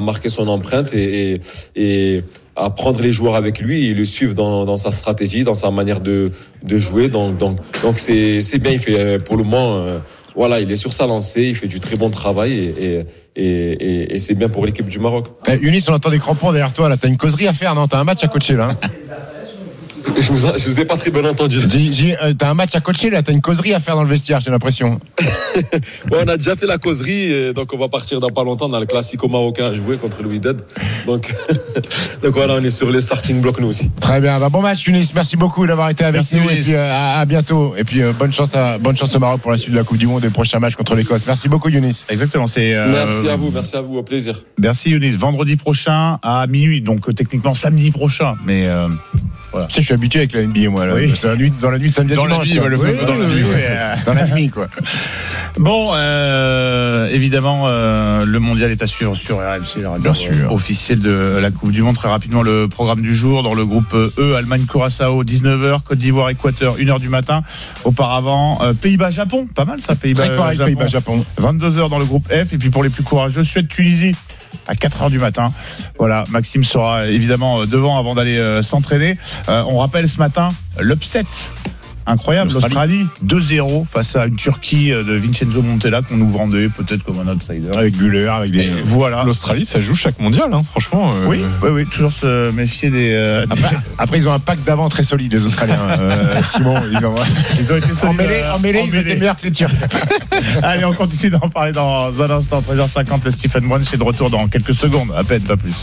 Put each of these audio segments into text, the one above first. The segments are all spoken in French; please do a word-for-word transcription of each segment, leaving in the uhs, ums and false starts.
marquer son empreinte et, et, et à prendre les joueurs avec lui et le suivre dans, dans sa stratégie, dans sa manière de, de jouer. Donc, donc, donc c'est, c'est bien. Il fait, pour le moment, euh, voilà, il est sur sa lancée, il fait du très bon travail et, et, et, et, et c'est bien pour l'équipe du Maroc. Eh, Younis, on entend des crampons derrière toi. Là, t'as une causerie à faire, non? T'as un match à coacher là. Hein. Je vous, je vous ai pas très bien entendu. J'ai, j'ai, euh, t'as un match à coacher là, t'as une causerie à faire dans le vestiaire, j'ai l'impression. Ouais, on a déjà fait la causerie, donc on va partir dans pas longtemps dans le classico marocain à jouer contre le Wydad. Donc, donc voilà, on est sur les starting blocks nous aussi. Très bien, bah, bon match Younis, merci beaucoup d'avoir été avec merci nous Younis. Et puis euh, à, à bientôt. Et puis euh, bonne chance à bonne chance au Maroc pour la suite de la Coupe du Monde et le prochain match contre l'Écosse. Merci beaucoup Younis. Exactement, c'est. Euh, merci à vous, merci à vous, au plaisir. Merci Younis. Vendredi prochain à minuit, donc euh, techniquement samedi prochain, mais. Euh... Voilà. Tu sais, je suis habitué avec la N B A, moi. Là. Oui. C'est la nuit, dans la nuit de samedi à dimanche. Dans la nuit, le oui, dans, oui, la nuit, oui, euh, dans la nuit, quoi. Bon, euh, évidemment, euh, le mondial est à suivre sur R M C, la radio officielle de la Coupe du Monde. Très rapidement, le programme du jour dans le groupe E, Allemagne-Curaçao, dix-neuf heures, Côte d'Ivoire-Équateur, une heure du matin. Auparavant, euh, Pays-Bas-Japon, pas mal ça, Pays-Bas-Japon. Pays-Bas-Japon. vingt-deux heures dans le groupe F. Et puis pour les plus courageux, Suède-Tunisie. À quatre heures du matin. Voilà, Maxime sera évidemment devant avant d'aller euh, s'entraîner. Euh, on rappelle ce matin l'upset incroyable, l'Australie, l'Australie deux zéro face à une Turquie de Vincenzo Montella qu'on nous vendait peut-être comme un outsider. Avec Güler, avec des... Voilà. L'Australie, ça joue chaque mondial, hein, franchement. Euh... Oui, oui, oui, toujours se méfier des... Euh, après, des... après, ils ont un pack d'avant très solide, les Australiens. Euh, Simon, ils ont, ils ont été solides. En mêlée, en mêlée, ils étaient meilleurs que les Turcs. Allez, on continue d'en parler dans un instant. treize heures cinquante, le Stephen Brunch est de retour dans quelques secondes, à peine, pas plus.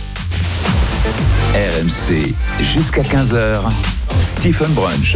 R M C, jusqu'à quinze heures, Stephen Brunch.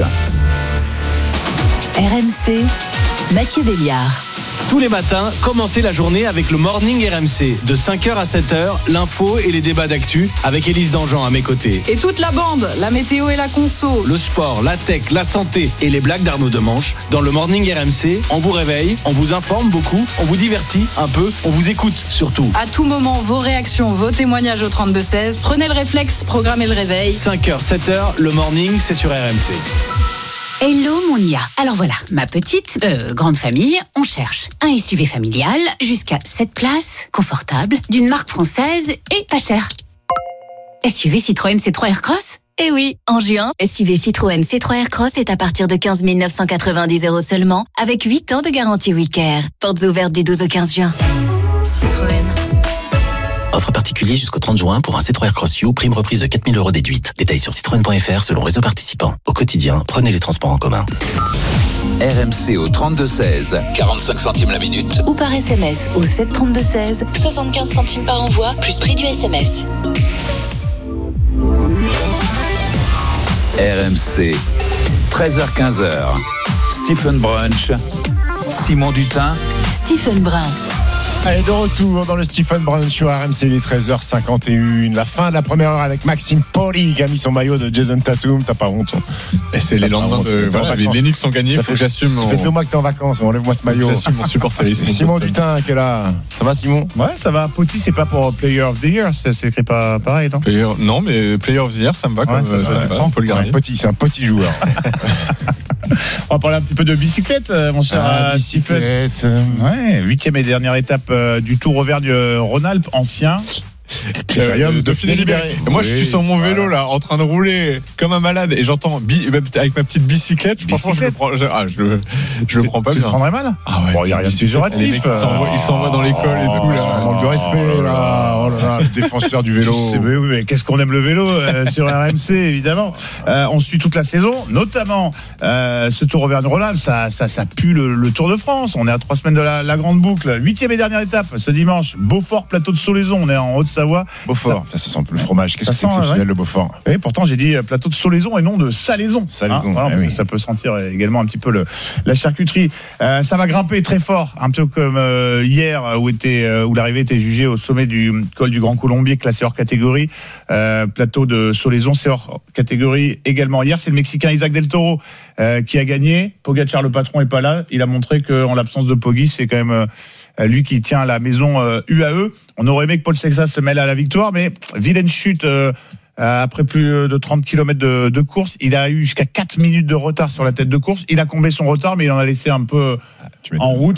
R M C, Mathieu Béliard. Tous les matins, commencez la journée avec le Morning R M C. De cinq heures à sept heures, l'info et les débats d'actu avec Élise Dangean à mes côtés. Et toute la bande, la météo et la conso. Le sport, la tech, la santé et les blagues d'Arnaud Demanche. Dans le Morning R M C, on vous réveille, on vous informe beaucoup, on vous divertit un peu, on vous écoute surtout. À tout moment, vos réactions, vos témoignages au trente-deux seize. Prenez le réflexe, programmez le réveil. cinq heures, sept heures, le Morning, c'est sur R M C. Hello Monia. Alors voilà, ma petite, euh, grande famille, on cherche un S U V familial jusqu'à sept places, confortable, d'une marque française et pas cher. S U V Citroën C trois Aircross ? Eh oui, en juin, S U V Citroën C trois Aircross est à partir de quinze mille neuf cent quatre-vingt-dix euros seulement, avec huit ans de garantie WeCare. Portes ouvertes du douze au quinze juin. Citroën. Offre particulier jusqu'au trente juin pour un C trois Aircross U, prime reprise de quatre mille euros déduite. Détails sur citroën point f r selon réseau participant. Au quotidien, prenez les transports en commun. R M C au trente-deux seize, quarante-cinq centimes la minute. Ou par S M S au sept trente-deux seize, soixante-quinze centimes par envoi, plus prix du S M S. R M C, treize heures quinze heures. Stephen Brunch, Simon Dutin, Stephen Brun. Allez, de retour dans le Stephen Brun Show R M C, il est treize heures cinquante et une. La fin de la première heure avec Maxime Poli qui a mis son maillot de Jason Tatum. T'as pas honte? Et c'est les lendemains de. Voilà, les Knicks sont gagnés, il faut que j'assume. Ça fait deux mois que t'es en vacances, enlève-moi ce maillot. J'assume mon supporterisme. Simon Dutin qui est là. Ça va, Simon? Ouais, ça va. Poti, c'est pas pour Player of the Year, ça s'écrit pas pareil, non? Player... Non, mais Player of the Year, ça me va, ouais, comme ça, ça me va. On peut le garder. C'est un petit joueur. On va parler un petit peu de bicyclette, mon cher. Ah, bicyclette. Ouais, huitième et dernière étape euh, du Tour Auvergne-Rhône-Alpes ancien. Euh, Dauphiné libéré. Et moi, oui, je suis sur mon vélo là, en train de rouler comme un malade, et j'entends bi- avec ma petite bicyclette. Franchement, je le prends, je, ah, je, je le prends pas tu bien. Tu le prendrais mal? Ah ouais. Bon, il y a rien de péjoratif. Les mecs, ils s'envoient, ils s'envoient dans l'école oh, et tout. Là. Un manque de respect oh là. là. Oh là là, le défenseur du vélo. Mais oui, mais qu'est-ce qu'on aime le vélo euh, sur R M C, évidemment. Euh, on suit toute la saison, notamment euh, ce Tour Auvergne-Rhône-Alpes. Ça, ça, ça pue le, le Tour de France. On est à trois semaines de la, la grande boucle. Huitième et dernière étape ce dimanche. Beaufort, plateau de Solaison. On est en Haute-Savoie. Beaufort. Ça, ça sent le fromage. Qu'est-ce que c'est exceptionnel, ouais. Le Beaufort. Et pourtant, j'ai dit plateau de Solaison et non de Salaison. Salaison. Hein, voilà, eh parce oui. que ça peut sentir également un petit peu le, la charcuterie. Euh, ça va grimper très fort, un peu comme euh, hier où, était, euh, où l'arrivée était jugée au sommet du col du Grand Colombier, classé hors catégorie. Euh, plateau de Solaison, c'est hors catégorie également. Hier, c'est le Mexicain Isaac Del Toro euh, qui a gagné. Pogacar, le patron, est pas là. Il a montré qu'en l'absence de Poggi, c'est quand même... Euh, lui qui tient la maison euh, U A E. On aurait aimé que Paul Sexas se mêle à la victoire, mais vilaine chute euh, après plus de trente kilomètres de, de course. Il a eu jusqu'à quatre minutes de retard sur la tête de course. Il a comblé son retard, mais il en a laissé un peu en route.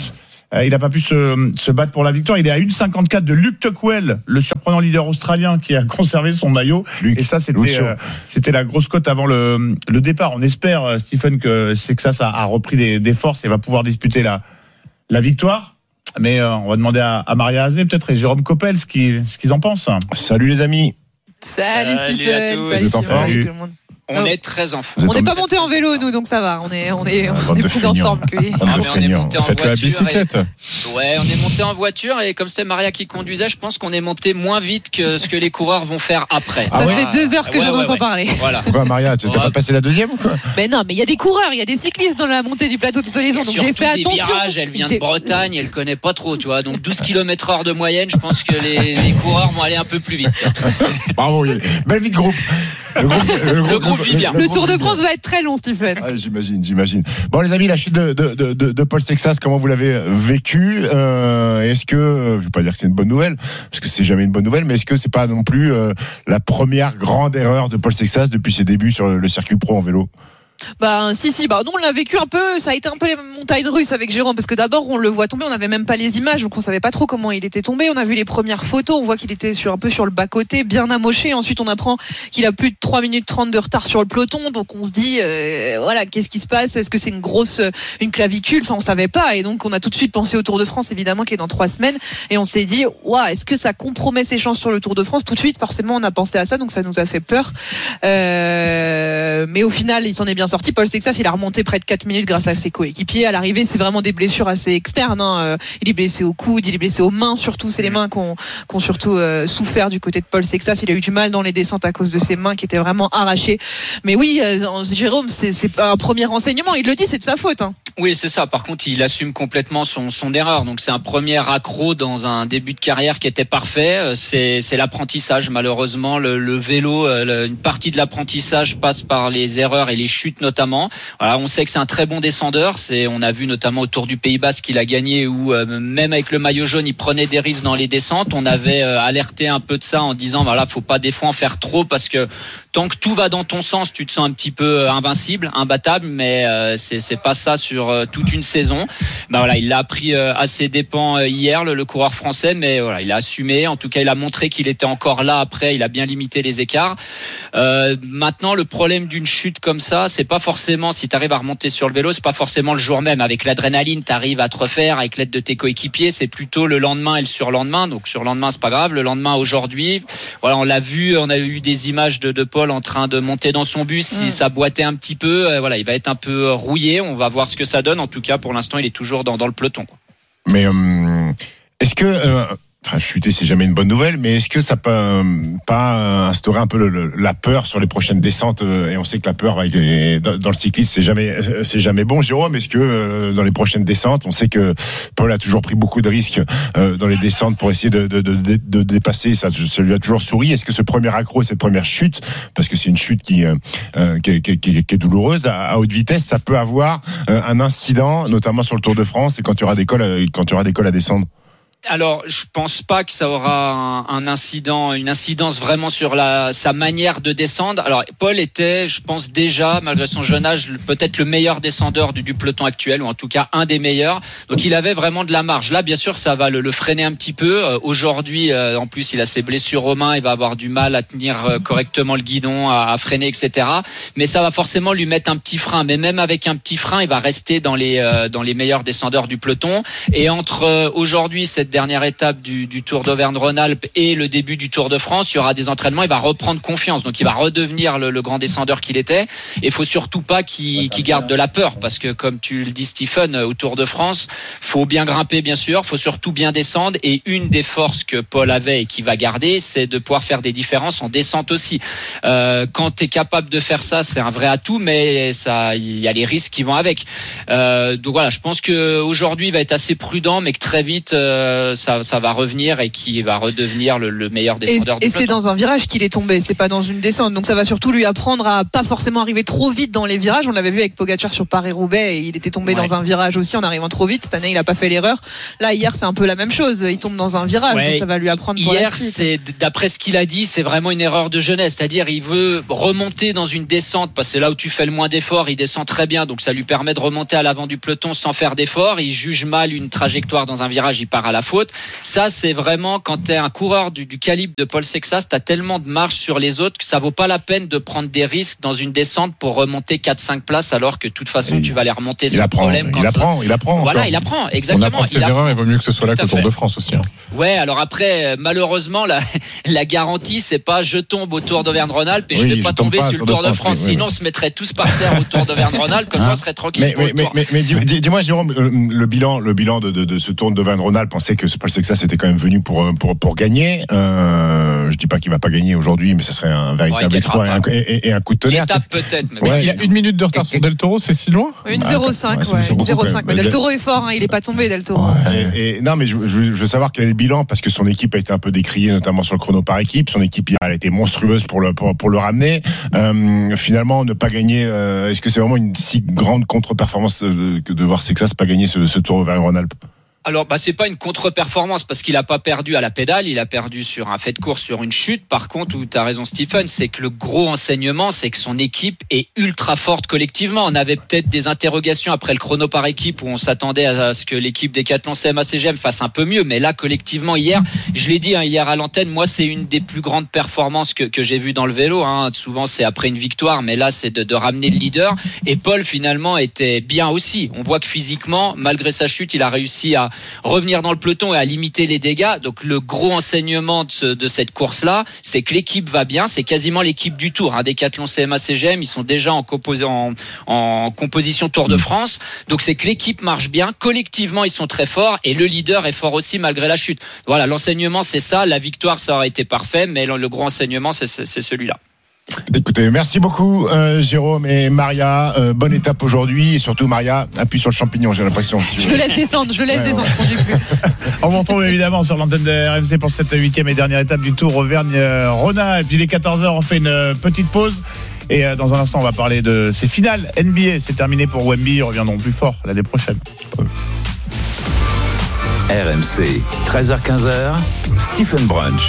il n'a pas pu se, se battre pour la victoire. Il est à une cinquante-quatre de Luke Tuckwell, le surprenant leader australien qui a conservé son maillot. Luke, et ça, c'était, euh, c'était la grosse cote avant le, le départ. On espère, Stephen, que c'est que ça, ça a repris des, des forces et va pouvoir disputer la, la victoire. Mais euh, on va demander à, à Maria Azé peut-être et Jérôme Coppel ce qu'ils, ce qu'ils en pensent. Salut les amis. Salut, Salut Stephen. à tous. Salut, Salut. Salut tout le monde. On Oh. est très en forme. On n'est pas monté en vélo, nous, donc ça va. On est, on est, on est plus en forme que les. Ah, mais on est monté en Faites-le à voiture. bicyclette. Et... Ouais, on est monté en voiture et comme c'était Maria qui conduisait, je pense qu'on est monté moins vite que ce que les coureurs vont faire après. Ça Ah ouais fait deux heures que Ouais, j'en ouais, entends ouais. parler. Voilà. Pourquoi Maria, tu t'as Ouais. pas passé la deuxième ou quoi? Mais non, mais il y a des coureurs, il y a des cyclistes dans la montée du plateau de Solaison, donc Surtout j'ai fait des attention. virages, elle vient J'ai- de Bretagne, elle connaît pas trop, tu vois. Donc douze kilomètres heure de moyenne, je pense que les, les coureurs vont aller un peu plus vite. Bravo, belle vie de groupe. Le groupe, Le groupe vit bien. Le Tour de France va être très long, Stephen. Ah, j'imagine, j'imagine. Bon, les amis, la chute de, de, de, de Paul Sexas, comment vous l'avez vécu euh, Est-ce que, euh, je vais pas dire que c'est une bonne nouvelle, parce que c'est jamais une bonne nouvelle, mais est-ce que c'est pas non plus euh, la première grande erreur de Paul Sexas depuis ses débuts sur le, le circuit pro en vélo? Bah si si bah nous on l'a vécu un peu, ça a été un peu les montagnes russes avec Jérôme parce que d'abord on le voit tomber, on n'avait même pas les images donc on savait pas trop comment il était tombé, on a vu les premières photos, on voit qu'il était sur un peu sur le bas côté, bien amoché, ensuite on apprend qu'il a plus de trois minutes trente de retard sur le peloton donc on se dit euh, voilà, qu'est-ce qui se passe, est-ce que c'est une grosse une clavicule, enfin on savait pas et donc on a tout de suite pensé au Tour de France évidemment qui est dans trois semaines et on s'est dit waouh, est-ce que ça compromet ses chances sur le Tour de France, tout de suite forcément on a pensé à ça donc ça nous a fait peur euh, mais au final il s'en est bien sorti. Paul Sexas, il a remonté près de quatre minutes grâce à ses coéquipiers. À l'arrivée, c'est vraiment des blessures assez externes. Hein. Il est blessé au coude, il est blessé aux mains, surtout. C'est les mains qui ont, qui ont surtout euh, souffert du côté de Paul Sexas. Il a eu du mal dans les descentes à cause de ses mains qui étaient vraiment arrachées. Mais oui, euh, Jérôme, c'est, c'est un premier renseignement. Il le dit, c'est de sa faute. Hein. Oui, c'est ça. Par contre, il assume complètement son, son erreur. Donc, c'est un premier accro dans un début de carrière qui était parfait. C'est, c'est l'apprentissage. Malheureusement, le, le vélo, le, une partie de l'apprentissage passe par les erreurs et les chutes notamment. Voilà, on sait que c'est un très bon descendeur. C'est, on a vu notamment au Tour du Pays Basque qu'il a gagné où euh, même avec le maillot jaune, il prenait des risques dans les descentes. On avait euh, alerté un peu de ça en disant voilà, faut pas des fois en faire trop parce que tant que tout va dans ton sens, tu te sens un petit peu invincible, imbattable, mais euh, c'est, c'est pas ça sur euh, toute une saison. Ben voilà, il l'a appris euh, à ses dépens euh, hier, le, le coureur français, mais voilà, il a assumé. En tout cas, il a montré qu'il était encore là après. Il a bien limité les écarts. Euh, maintenant, le problème d'une chute comme ça, c'est pas forcément si tu arrives à remonter sur le vélo, c'est pas forcément le jour même. Avec l'adrénaline, tu arrives à te refaire avec l'aide de tes coéquipiers. C'est plutôt le lendemain et le surlendemain. Donc sur le lendemain, c'est pas grave. Le lendemain, aujourd'hui, voilà, on l'a vu, on a eu des images de, de Paul en train de monter dans son bus. Si ça boitait un petit peu, euh, voilà, il va être un peu rouillé. On va voir ce que ça donne. En tout cas, pour l'instant, il est toujours dans, dans le peloton. Mais euh, est-ce que euh, enfin, chuter, c'est jamais une bonne nouvelle, mais est-ce que ça peut euh, pas instaurer un peu le, le, la peur sur les prochaines descentes euh, et on sait que la peur avec les, dans, dans le cyclisme, c'est jamais, c'est jamais bon. Jérôme, est-ce que euh, dans les prochaines descentes, on sait que Paul a toujours pris beaucoup de risques euh, dans les descentes pour essayer de, de, de, de, de dépasser, ça, ça lui a toujours souri. Est-ce que ce premier accro, cette première chute, parce que c'est une chute qui, euh, qui, qui, qui, qui est douloureuse, à, à haute vitesse, ça peut avoir euh, un incident, notamment sur le Tour de France et quand il y aura des cols, à, quand il y aura des cols à descendre? Alors, je pense pas que ça aura un, un incident, une incidence vraiment sur la, sa manière de descendre. Alors, Paul était, je pense déjà, malgré son jeune âge, peut-être le meilleur descendeur du, du peloton actuel, ou en tout cas un des meilleurs. Donc, il avait vraiment de la marge. Là, bien sûr, ça va le, le freiner un petit peu. Euh, aujourd'hui, euh, en plus, il a ses blessures aux mains, il va avoir du mal à tenir euh, correctement le guidon, à, à freiner, et cetera. Mais ça va forcément lui mettre un petit frein. Mais même avec un petit frein, il va rester dans les, euh, dans les meilleurs descendeurs du peloton. Et entre euh, aujourd'hui, cette dernière étape du, du Tour d'Auvergne-Rhône-Alpes et le début du Tour de France, il y aura des entraînements, il va reprendre confiance, donc il va redevenir le, le grand descendeur qu'il était. Et il faut surtout pas qu'il, qu'il garde de la peur, parce que comme tu le dis Stephen, au Tour de France, faut bien grimper bien sûr, faut surtout bien descendre, et une des forces que Paul avait et qu'il va garder, c'est de pouvoir faire des différences en descente aussi. Euh, quand tu es capable de faire ça, c'est un vrai atout, mais ça, il y a les risques qui vont avec. Euh, donc voilà, je pense que aujourd'hui il va être assez prudent, mais que très vite euh, euh, ça, ça va revenir et qu'il va redevenir le, le meilleur descendeur et, du et c'est dans un virage qu'il est tombé, c'est pas dans une descente, donc ça va surtout lui apprendre à pas forcément arriver trop vite dans les virages. On l'avait vu avec Pogacar sur Paris-Roubaix et il était tombé ouais. dans un virage aussi en arrivant trop vite. Cette année il a pas fait l'erreur. Là hier c'est un peu la même chose, il tombe dans un virage, ouais. donc ça va lui apprendre pour hier la suite. c'est, d'après ce qu'il a dit, c'est vraiment une erreur de jeunesse, c'est-à-dire il veut remonter dans une descente parce que c'est là où tu fais le moins d'efforts. Il descend très bien, donc ça lui permet de remonter à l'avant du peloton sans faire d'efforts. Il juge mal une trajectoire dans un virage, il part à la faute. Ça c'est vraiment, quand t'es un coureur du, du calibre de Paul Sexas, t'as tellement de marge sur les autres que ça vaut pas la peine de prendre des risques dans une descente pour remonter quatre cinq places alors que de toute façon tu vas les remonter sans apprend, problème. Il apprend, il apprend. Voilà, encore. il apprend, exactement. On apprend de ses erreurs, il vaut mieux que ce soit là que le Tour de France aussi. Hein. Ouais, alors après, malheureusement, la, la garantie, c'est pas je tombe au Tour d'Auvergne-Rhône-Alpes et oui, je vais pas tomber pas sur le Tour de France. De France oui, Sinon, oui. on se mettrait tous par terre au Tour d'Auvergne-Rhône-Alpes, comme hein ça, on serait tranquille. Mais, mais, mais, mais, mais dis-moi, Jérôme, le bilan, le bilan de, de, de ce Tour d'Auvergne-Rhône-Alpes, on sait que Paul Sexas était quand même venu pour, pour, pour gagner. Euh, je dis pas qu'il va pas gagner aujourd'hui, mais ce serait un véritable ouais, exploit et un, et, et un coup de tonnerre. Étape peut-être. Mais ouais, il a une minute de retard sur Del Toro, c'est si loin? Une zéro cinq, ouais. Une zéro cinq. Mais Del Toro est fort, hein, il est pas tombé, Del Toro. Ouais. Et, et, non, mais je, je, je veux savoir quel est le bilan, parce que son équipe a été un peu décriée, notamment sur le chrono par équipe. Son équipe, elle a été monstrueuse pour le, pour, pour le ramener. Euh, finalement, ne pas gagner, euh, est-ce que c'est vraiment une si grande contre-performance de, de voir Sexas pas gagner ce, ce Tour Auvergne-Rhône-Alpes? Alors, bah, c'est pas une contre-performance parce qu'il a pas perdu à la pédale, il a perdu sur un fait de course, sur une chute. Par contre, où t'as raison, Stephen, c'est que le gros enseignement, c'est que son équipe est ultra forte collectivement. On avait peut-être des interrogations après le chrono par équipe où on s'attendait à ce que l'équipe Décathlon C M A C G M fasse un peu mieux. Mais là, collectivement, hier, je l'ai dit, hein, hier à l'antenne, moi, c'est une des plus grandes performances que, que j'ai vues dans le vélo, hein. Souvent, c'est après une victoire, mais là, c'est de, de ramener le leader. Et Paul, finalement, était bien aussi. On voit que physiquement, malgré sa chute, il a réussi à revenir dans le peloton et à limiter les dégâts. Donc le gros enseignement de, ce, de cette course-là, c'est que l'équipe va bien. C'est quasiment l'équipe du Tour. Hein. Décathlon C M A C G M, ils sont déjà en, compos- en, en composition Tour de France. Donc c'est que l'équipe marche bien. Collectivement, ils sont très forts et le leader est fort aussi malgré la chute. Voilà, l'enseignement, c'est ça. La victoire, ça aurait été parfait, mais le, le gros enseignement, c'est, c'est, c'est celui-là. Écoutez, merci beaucoup euh, Jérôme et Maria, euh, bonne étape aujourd'hui et surtout Maria, appuie sur le champignon, j'ai l'impression. Si je le laisse descendre, je le laisse ouais, descendre, ouais. Je conduis plus. On vous retrouve évidemment sur l'antenne de R M C pour cette huitième et dernière étape du Tour Auvergne-Rhône-Alpes. Et puis les quatorze heures, on fait une petite pause et euh, dans un instant on va parler de ces finales N B A. C'est terminé pour Wemby, ils reviendront plus fort l'année prochaine. R M C, treize heures quinze, Stephen Brunch.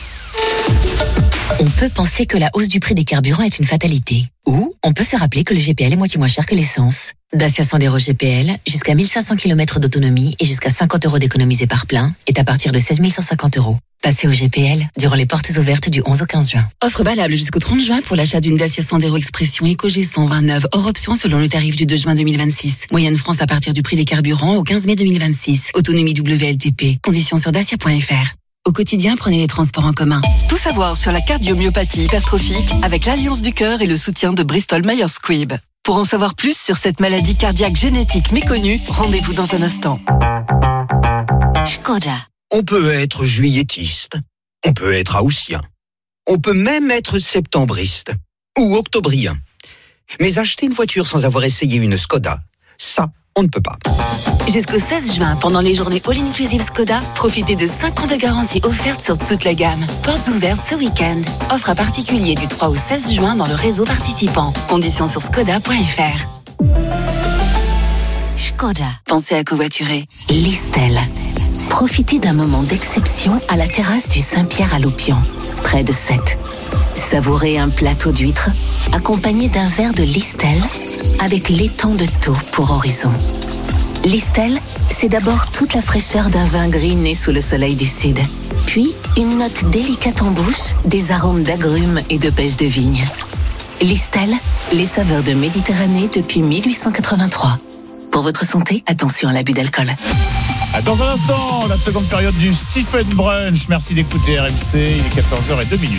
On peut penser que la hausse du prix des carburants est une fatalité. Ou on peut se rappeler que le G P L est moitié moins cher que l'essence. Dacia Sandero G P L, jusqu'à mille cinq cents kilomètres d'autonomie et jusqu'à cinquante euros d'économisés par plein, est à partir de seize mille cent cinquante euros. Passez au G P L durant les portes ouvertes du onze au quinze juin. Offre valable jusqu'au trente juin pour l'achat d'une Dacia Sandero Expression Eco G cent vingt-neuf hors option selon le tarif du deux juin deux mille vingt-six. Moyenne France à partir du prix des carburants au quinze mai deux mille vingt-six. Autonomie W L T P. Conditions sur dacia point f r. Au quotidien, prenez les transports en commun. Tout savoir sur la cardiomyopathie hypertrophique avec l'Alliance du cœur et le soutien de Bristol Myers Squibb. Pour en savoir plus sur cette maladie cardiaque génétique méconnue, rendez-vous dans un instant. Skoda. On peut être juilletiste, on peut être haussien, on peut même être septembriste ou octobrien. Mais acheter une voiture sans avoir essayé une Skoda, ça, on ne peut pas. Jusqu'au seize juin, pendant les journées All-Inclusive Skoda, profitez de cinq ans de garantie offerte sur toute la gamme. Portes ouvertes ce week-end. Offre à particulier du trois au seize juin dans le réseau participant. Conditions sur skoda point f r. Skoda. Pensez à covoiturer. Listel. Profitez d'un moment d'exception à la terrasse du Saint-Pierre à Loupian, près de Sète. Savourez un plateau d'huîtres accompagné d'un verre de Listel avec l'étang de Thau pour horizon. Listel, c'est d'abord toute la fraîcheur d'un vin gris né sous le soleil du sud. Puis, une note délicate en bouche, des arômes d'agrumes et de pêche de vigne. Listel, les saveurs de Méditerranée depuis mille huit cent quatre-vingt-trois. Pour votre santé, attention à l'abus d'alcool. Dans un instant, la seconde période du Stephen Brunch. Merci d'écouter R M C, il est quatorze heures deux.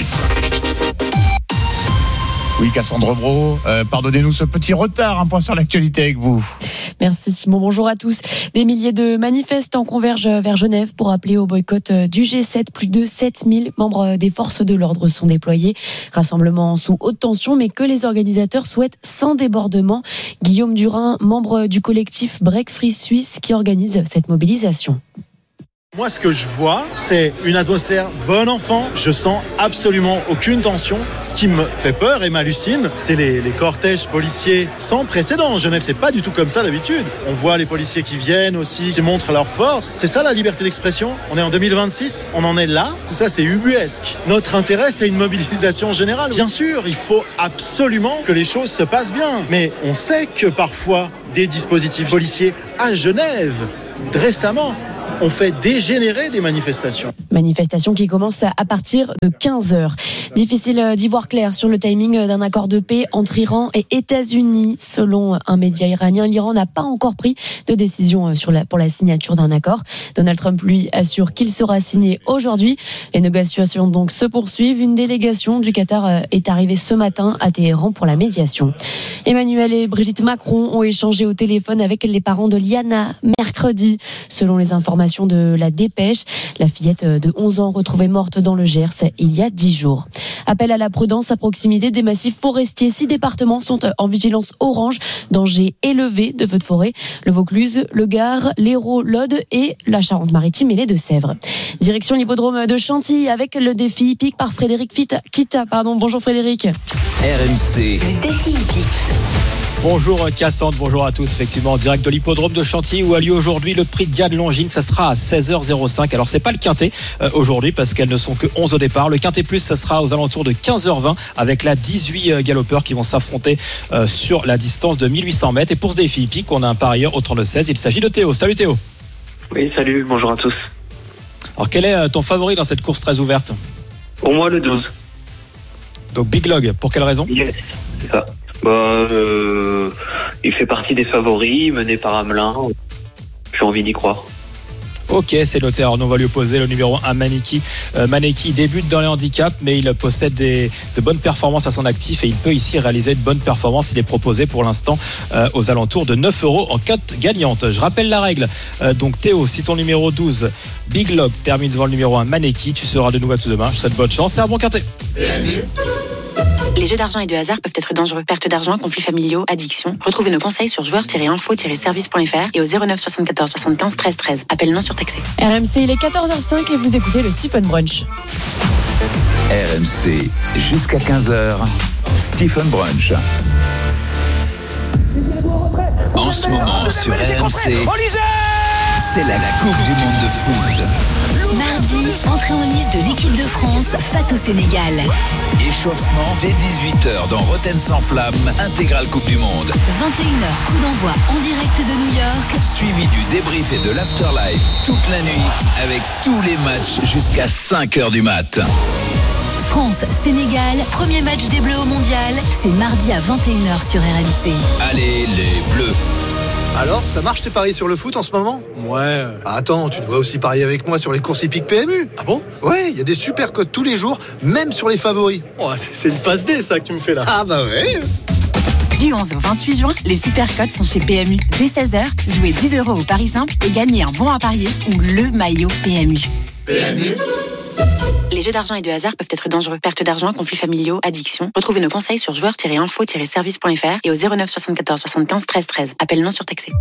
Oui, Cassandre Bro, euh, pardonnez-nous ce petit retard, un point sur l'actualité avec vous. Merci Simon, bonjour à tous. Des milliers de manifestants convergent vers Genève pour appeler au boycott du G sept. Plus de sept mille membres des forces de l'ordre sont déployés. Rassemblement sous haute tension, mais que les organisateurs souhaitent sans débordement. Guillaume Durin, membre du collectif Break Free Suisse qui organise cette mobilisation. Moi, ce que je vois, c'est une atmosphère bon enfant. Je sens absolument aucune tension. Ce qui me fait peur et m'hallucine, c'est les, les cortèges policiers sans précédent. Genève, c'est pas du tout comme ça d'habitude. On voit les policiers qui viennent aussi, qui montrent leur force. C'est ça la liberté d'expression. On est en deux mille vingt-six, on en est là. Tout ça, c'est ubuesque. Notre intérêt, c'est une mobilisation générale. Bien sûr, il faut absolument que les choses se passent bien. Mais on sait que parfois, des dispositifs policiers à Genève, récemment, on fait dégénérer des manifestations. Manifestation qui commence à partir de quinze heures. Difficile d'y voir clair sur le timing d'un accord de paix entre Iran et États-Unis. Selon un média iranien, l'Iran n'a pas encore pris de décision sur la, pour la signature d'un accord. Donald Trump, lui, assure qu'il sera signé aujourd'hui. Les négociations donc se poursuivent. Une délégation du Qatar est arrivée ce matin à Téhéran pour la médiation. Emmanuel et Brigitte Macron ont échangé au téléphone avec les parents de Liana mercredi. Selon les informations de la Dépêche, la fillette de onze ans retrouvée morte dans le Gers il y a dix jours. Appel à la prudence à proximité des massifs forestiers. Six départements sont en vigilance orange, danger élevé de feux de forêt. Le Vaucluse, le Gard, l'Hérault, l'Aude et la Charente-Maritime et les Deux-Sèvres. Direction l'hippodrome de Chantilly avec le défi hippique par Frédéric Kita. Pardon, bonjour Frédéric. R M C. Le défi hippique. Bonjour Cassandre, bonjour à tous. Effectivement, en direct de l'hippodrome de Chantilly où a lieu aujourd'hui le prix Diane Longines. Ça sera à seize heures cinq. Alors, c'est pas le quintet euh, aujourd'hui parce qu'elles ne sont que onze au départ. Le quintet plus, ça sera aux alentours de quinze heures vingt avec la dix-huit euh, galopeurs qui vont s'affronter euh, sur la distance de mille huit cents mètres. Et pour ce défi hippique, on a un parieur au trente-deux seize. Il s'agit de Théo. Salut Théo. Oui, salut, bonjour à tous. Alors, quel est euh, ton favori dans cette course très ouverte? Pour moi, le douze. Donc, Big Log. Pour quelle raison? Yes, c'est ça. Bah, euh, il fait partie des favoris, mené par Hamelin. J'ai envie d'y croire. Ok, c'est noté. Alors, nous, on va lui opposer le numéro un, Maneki. Euh, Maneki débute dans les handicaps, mais il possède des, de bonnes performances à son actif et il peut ici réaliser de bonnes performances. Il est proposé pour l'instant euh, aux alentours de neuf euros en cote gagnante. Je rappelle la règle. Euh, donc, Théo, si ton numéro douze, Big Log, termine devant le numéro un, Maneki, tu seras de nouveau à tout demain. Je te souhaite bonne chance et un bon quintet. Les jeux d'argent et de hasard peuvent être dangereux. Perte d'argent, conflits familiaux, addiction. Retrouvez nos conseils sur joueurs tiret info tiret service point f r et au zéro neuf soixante-quatorze soixante-quinze treize treize. Appel non surtaxé. R M C, il est quatorze heures cinq et vous écoutez le Stephen Brunch. R M C, jusqu'à quinze heures, Stephen Brunch. En ce moment sur R M C, c'est la Coupe du Monde de foot. Mardi, entrée en liste de l'équipe de France face au Sénégal. Échauffement dès dix-huit heures dans Rotten sans flamme, intégrale Coupe du Monde. vingt et une heures, coup d'envoi en direct de New York. Suivi du débrief et de l'afterlife toute la nuit avec tous les matchs jusqu'à cinq heures du mat. France-Sénégal, premier match des Bleus au Mondial. C'est mardi à vingt et une heures sur R M C. Allez les Bleus. Alors, ça marche tes paris sur le foot en ce moment? Ouais. Ah, attends, tu devrais aussi parier avec moi sur les courses hippiques P M U. Ah bon? Ouais, il y a des super codes tous les jours, même sur les favoris. Oh, c'est, c'est une passe D ça que tu me fais là. Ah bah ouais. Du onze au vingt-huit juin, les super codes sont chez P M U. Dès seize heures, jouez dix euros au pari simple et gagnez un bon à parier ou le maillot P M U. P M U. Les jeux d'argent et de hasard peuvent être dangereux. Perte d'argent, conflits familiaux, addiction. Retrouvez nos conseils sur joueurs tiret info tiret service point f r et au zéro neuf soixante-quatorze soixante-quinze treize treize. Appel non surtaxé.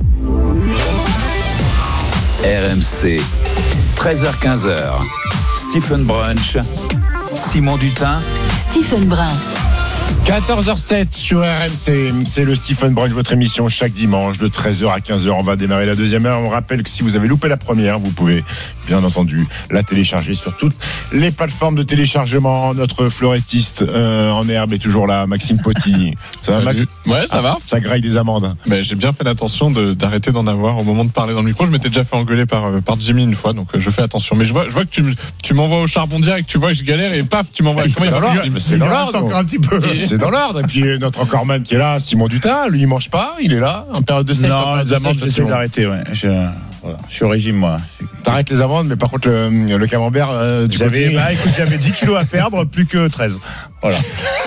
R M C, treize heures quinze, Stephen Brunch, Simon Dutin, Stephen Brun. quatorze heures sept sur R M C, c'est le Stephen Brunch, votre émission chaque dimanche de treize heures à quinze heures. On va démarrer la deuxième heure. On rappelle que si vous avez loupé la première, vous pouvez bien entendu la télécharger sur toutes les plateformes de téléchargement. Notre florettiste euh, en herbe est toujours là, Maxime Potti. Ça va, Max? Ouais, ça ah, va. Ça graille des amandes. Mais j'ai bien fait attention de, d'arrêter d'en avoir au moment de parler dans le micro. Je m'étais déjà fait engueuler par, par Jimmy une fois, donc je fais attention. Mais je vois, je vois que tu, tu m'envoies au charbon direct, tu vois que je galère et paf, tu m'envoies. C'est dans l'ordre, c'est dans l'ordre encore un petit peu. C'est dans l'ordre. Et puis notre recordman qui est là, Simon Dutin, lui il mange pas, il est là en période de sèche. Non, les amandes, j'essaie d'arrêter. Ouais. Je, voilà. Je suis au régime moi. T'arrêtes les amandes, mais par contre le, le camembert, euh, tu j'avais, bah, écoute, j'avais dix kilos à perdre, plus que treize. Voilà.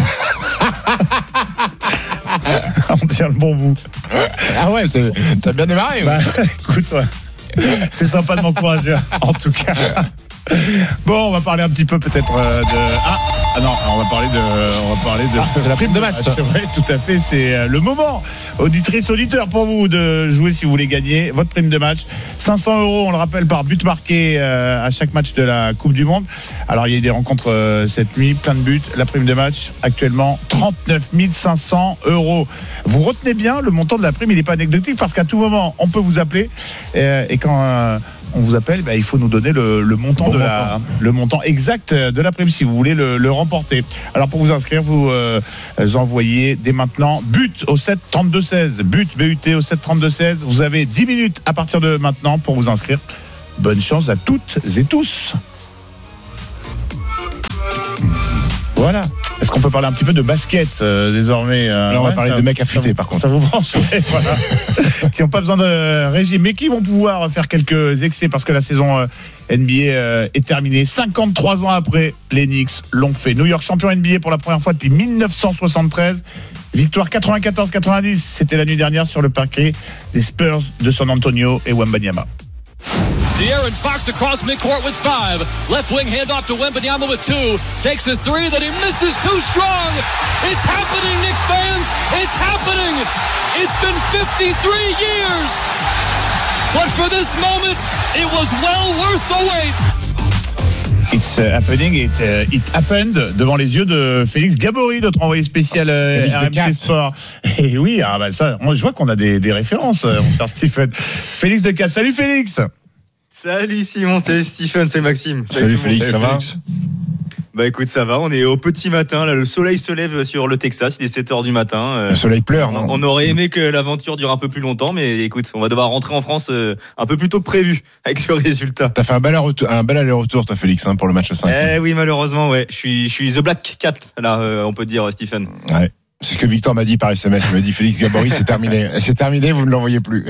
On tient le bon bout. Ah ouais, c'est, t'as bien démarré. Bah, écoute, ouais. C'est sympa de m'encourager, en tout cas. Bon, on va parler un petit peu peut-être euh, de. Ah Ah non, on va parler de, on va parler de. Ah, c'est la prime de match. Ça. C'est vrai, tout à fait. C'est le moment, auditrice, auditeur, pour vous de jouer si vous voulez gagner votre prime de match. cinq cents euros, on le rappelle, par but marqué euh, à chaque match de la Coupe du Monde. Alors il y a eu des rencontres euh, cette nuit, plein de buts. La prime de match actuellement trente-neuf mille cinq cents euros. Vous retenez bien le montant de la prime, il n'est pas anecdotique parce qu'à tout moment on peut vous appeler euh, et quand euh, on vous appelle, bah, il faut nous donner le, le montant bon de montant. la, le montant exact de la prime si vous voulez le, le remporter. Alors pour vous inscrire, vous euh, envoyez dès maintenant but au sept trente-deux seize. But B U T au sept trente-deux seize. Vous avez dix minutes à partir de maintenant pour vous inscrire. Bonne chance à toutes et tous. Voilà. Est-ce qu'on peut parler un petit peu de basket euh, désormais euh, Là, on ouais, va parler ça, de mecs affûtés par contre. Ça vous branche, ouais, voilà. Qui n'ont pas besoin de régime, mais qui vont pouvoir faire quelques excès parce que la saison euh, N B A euh, est terminée. cinquante-trois ans après, les Knicks l'ont fait. New York champion N B A pour la première fois depuis dix-neuf cent soixante-treize. Victoire quatre-vingt-quatorze quatre-vingt-dix. C'était la nuit dernière sur le parquet des Spurs de San Antonio et Wembanyama. De'Aaron Fox across midcourt with five. Left wing handoff to Wembanyama with two. Takes a three that he misses too strong. It's happening, Knicks fans. It's happening. It's been fifty-three years. But for this moment, it was well worth the wait. It's happening, it, uh, it happened devant les yeux de Félix Gabory, notre envoyé spécial euh, R M C Sport. Et oui, ah bah ça, moi je vois qu'on a des, des références, euh, mon cher Stephen. Félix de Casse. Salut Félix. Salut Simon, salut Stephen, c'est Maxime. Salut, salut Félix, ça va ? Bah écoute, ça va, on est au petit matin, là, le soleil se lève sur le Texas, il est sept heures du matin. Le soleil pleure, non ? On aurait aimé que l'aventure dure un peu plus longtemps, mais écoute, on va devoir rentrer en France un peu plus tôt que prévu avec ce résultat. T'as fait un bel aller-retour, un bel aller-retour toi Félix, hein, pour le match cinq. Eh oui, malheureusement, ouais, je suis, je suis The Black Cat, là, euh, on peut dire, Stephen. Ouais. C'est ce que Victor m'a dit par S M S. Il m'a dit Félix Gabory, c'est terminé. C'est terminé, vous ne l'envoyez plus.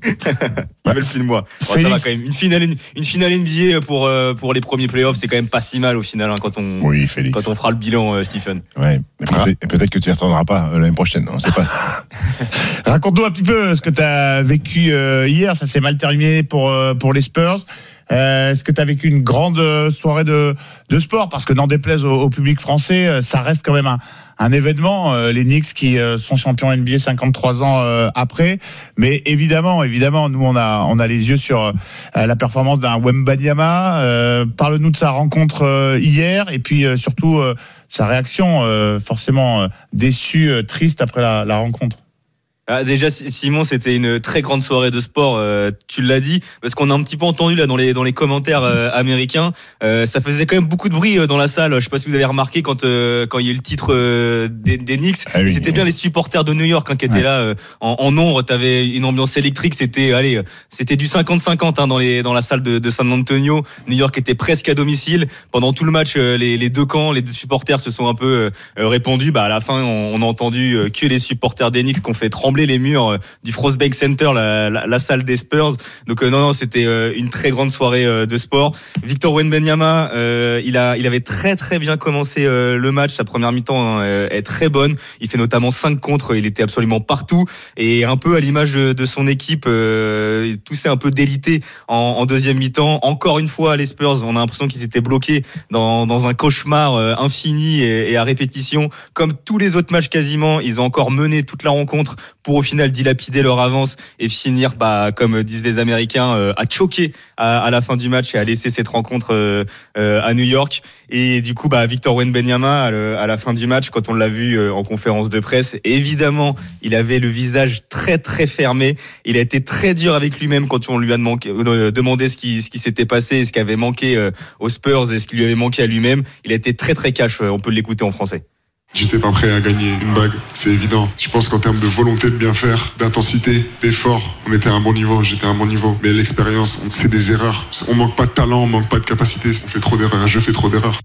Ils veulent plus de moi. Bon, ça va quand même. Une finale, une, une finale N B A pour euh, pour les premiers playoffs, c'est quand même pas si mal au final hein, quand on oui, Félix. quand on fera le bilan, euh, Stephen. Ouais. Ah. Peut-être, peut-être que tu y retourneras pas euh, l'année prochaine. On sait pas ça. Raconte-nous un petit peu ce que tu as vécu euh, hier. Ça s'est mal terminé pour euh, pour les Spurs. Euh, est-ce que tu as vécu une grande soirée de, de sport ? Parce que n'en déplaise au, au public français, ça reste quand même un, un événement. Euh, les Knicks qui euh, sont champions N B A cinquante-trois ans euh, après. Mais évidemment, évidemment, nous on a on a les yeux sur euh, la performance d'un Wembanyama. Euh, parle-nous de sa rencontre euh, hier et puis euh, surtout euh, sa réaction euh, forcément euh, déçue, euh, triste après la, la rencontre. Ah, déjà Simon, c'était une très grande soirée de sport, euh, tu l'as dit, parce qu'on a un petit peu entendu là dans les dans les commentaires euh, américains, euh, ça faisait quand même beaucoup de bruit euh, dans la salle. Je sais pas si vous avez remarqué quand euh, quand il y a eu le titre euh, des, des Knicks, ah oui, c'était oui. bien les supporters de New York hein, qui étaient ouais. là euh, en, en nombre. T'avais une ambiance électrique, c'était allez, c'était du cinquante cinquante hein, dans les dans la salle de, de San Antonio. New York était presque à domicile. Pendant tout le match, euh, les, les deux camps, les deux supporters se sont un peu euh, répandus. Bah à la fin, on, on a entendu euh, que les supporters des Knicks qui ont fait trembler les murs du Frost Bank Center, la, la, la salle des Spurs. Donc euh, non, non, c'était euh, une très grande soirée euh, de sport. Victor Wembanyama, euh, il a, il avait très très bien commencé euh, le match. Sa première mi-temps hein, est très bonne. Il fait notamment cinq contres. Il était absolument partout et un peu à l'image de, de son équipe, euh, tout s'est un peu délité en, en deuxième mi-temps. Encore une fois, les Spurs, on a l'impression qu'ils étaient bloqués dans, dans un cauchemar euh, infini et, et à répétition. Comme tous les autres matchs quasiment, ils ont encore mené toute la rencontre pour au final dilapider leur avance et finir, bah, comme disent les Américains, euh, à choquer à, à la fin du match et à laisser cette rencontre euh, euh, à New York. Et du coup, bah, Victor Wembanyama, à, le, à la fin du match, quand on l'a vu euh, en conférence de presse, évidemment, il avait le visage très très fermé. Il a été très dur avec lui-même quand on lui a demandé, euh, demandé ce qui, ce qui s'était passé, ce qui avait manqué euh, aux Spurs et ce qui lui avait manqué à lui-même. Il a été très très cash. On peut l'écouter en français. J'étais pas prêt à gagner une bague, c'est évident. Je pense qu'en termes de volonté de bien faire, d'intensité, d'effort, on était à un bon niveau, j'étais à un bon niveau. Mais l'expérience, c'est des erreurs. On manque pas de talent, on manque pas de capacité. On fait trop d'erreurs, je fais trop d'erreurs.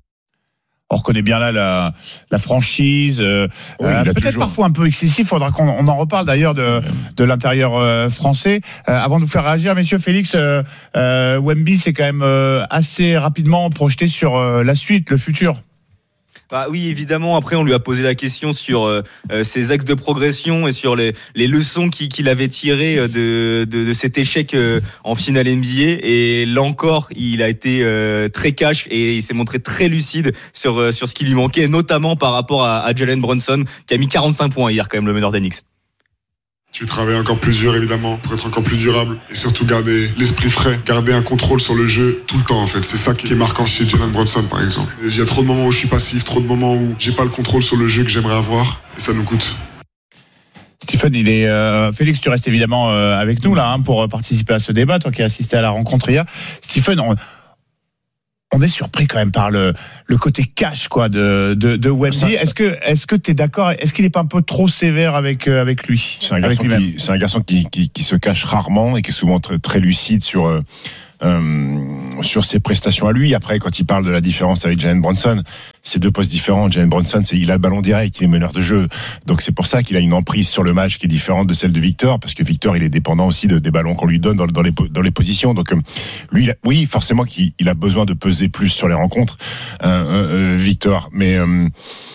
On reconnaît bien là la, la franchise, euh, oui, euh, peut-être toujours. Parfois un peu excessif. Faudra qu'on on en reparle d'ailleurs de, de l'intérieur euh, français. Euh, avant de vous faire réagir, messieurs, Félix, euh, euh, Wemby s'est quand même euh, assez rapidement projeté sur euh, la suite, le futur. Bah oui, évidemment. Après, on lui a posé la question sur euh, ses axes de progression et sur les, les leçons qu'il, qu'il avait tirées de, de, de cet échec euh, en finale N B A. Et là encore, il a été euh, très cash et il s'est montré très lucide sur, euh, sur ce qui lui manquait, notamment par rapport à, à Jalen Brunson, qui a mis quarante-cinq points hier, quand même, le meneur des Knicks. Tu travailles encore plus dur, évidemment, pour être encore plus durable. Et surtout garder l'esprit frais, garder un contrôle sur le jeu tout le temps, en fait. C'est ça qui est marquant chez Jalen Brunson, par exemple. Il y a trop de moments où je suis passif, trop de moments où j'ai pas le contrôle sur le jeu que j'aimerais avoir. Et ça nous coûte. Stephen, il est euh, Félix, tu restes évidemment euh, avec nous là hein, pour participer à ce débat, toi qui as assisté à la rencontre hier. Stephen, on, on est surpris quand même par le, le côté cash quoi de de, de Wemby. Est-ce que est-ce que t'es d'accord? Est-ce qu'il est pas un peu trop sévère avec euh, avec lui? C'est un garçon qui c'est un garçon qui, qui qui se cache rarement et qui est souvent très, très lucide sur euh, Euh, sur ses prestations à lui. Après, quand il parle de la différence avec Jalen Brunson, c'est deux postes différents. Jalen Brunson, c'est, il a le ballon direct, il est meneur de jeu. Donc c'est pour ça qu'il a une emprise sur le match qui est différente de celle de Victor, parce que Victor, il est dépendant aussi de, des ballons qu'on lui donne dans, dans, les, dans les positions. Donc euh, lui, il a, oui, forcément qu'il il a besoin de peser plus sur les rencontres, euh, euh, Victor. Mais euh,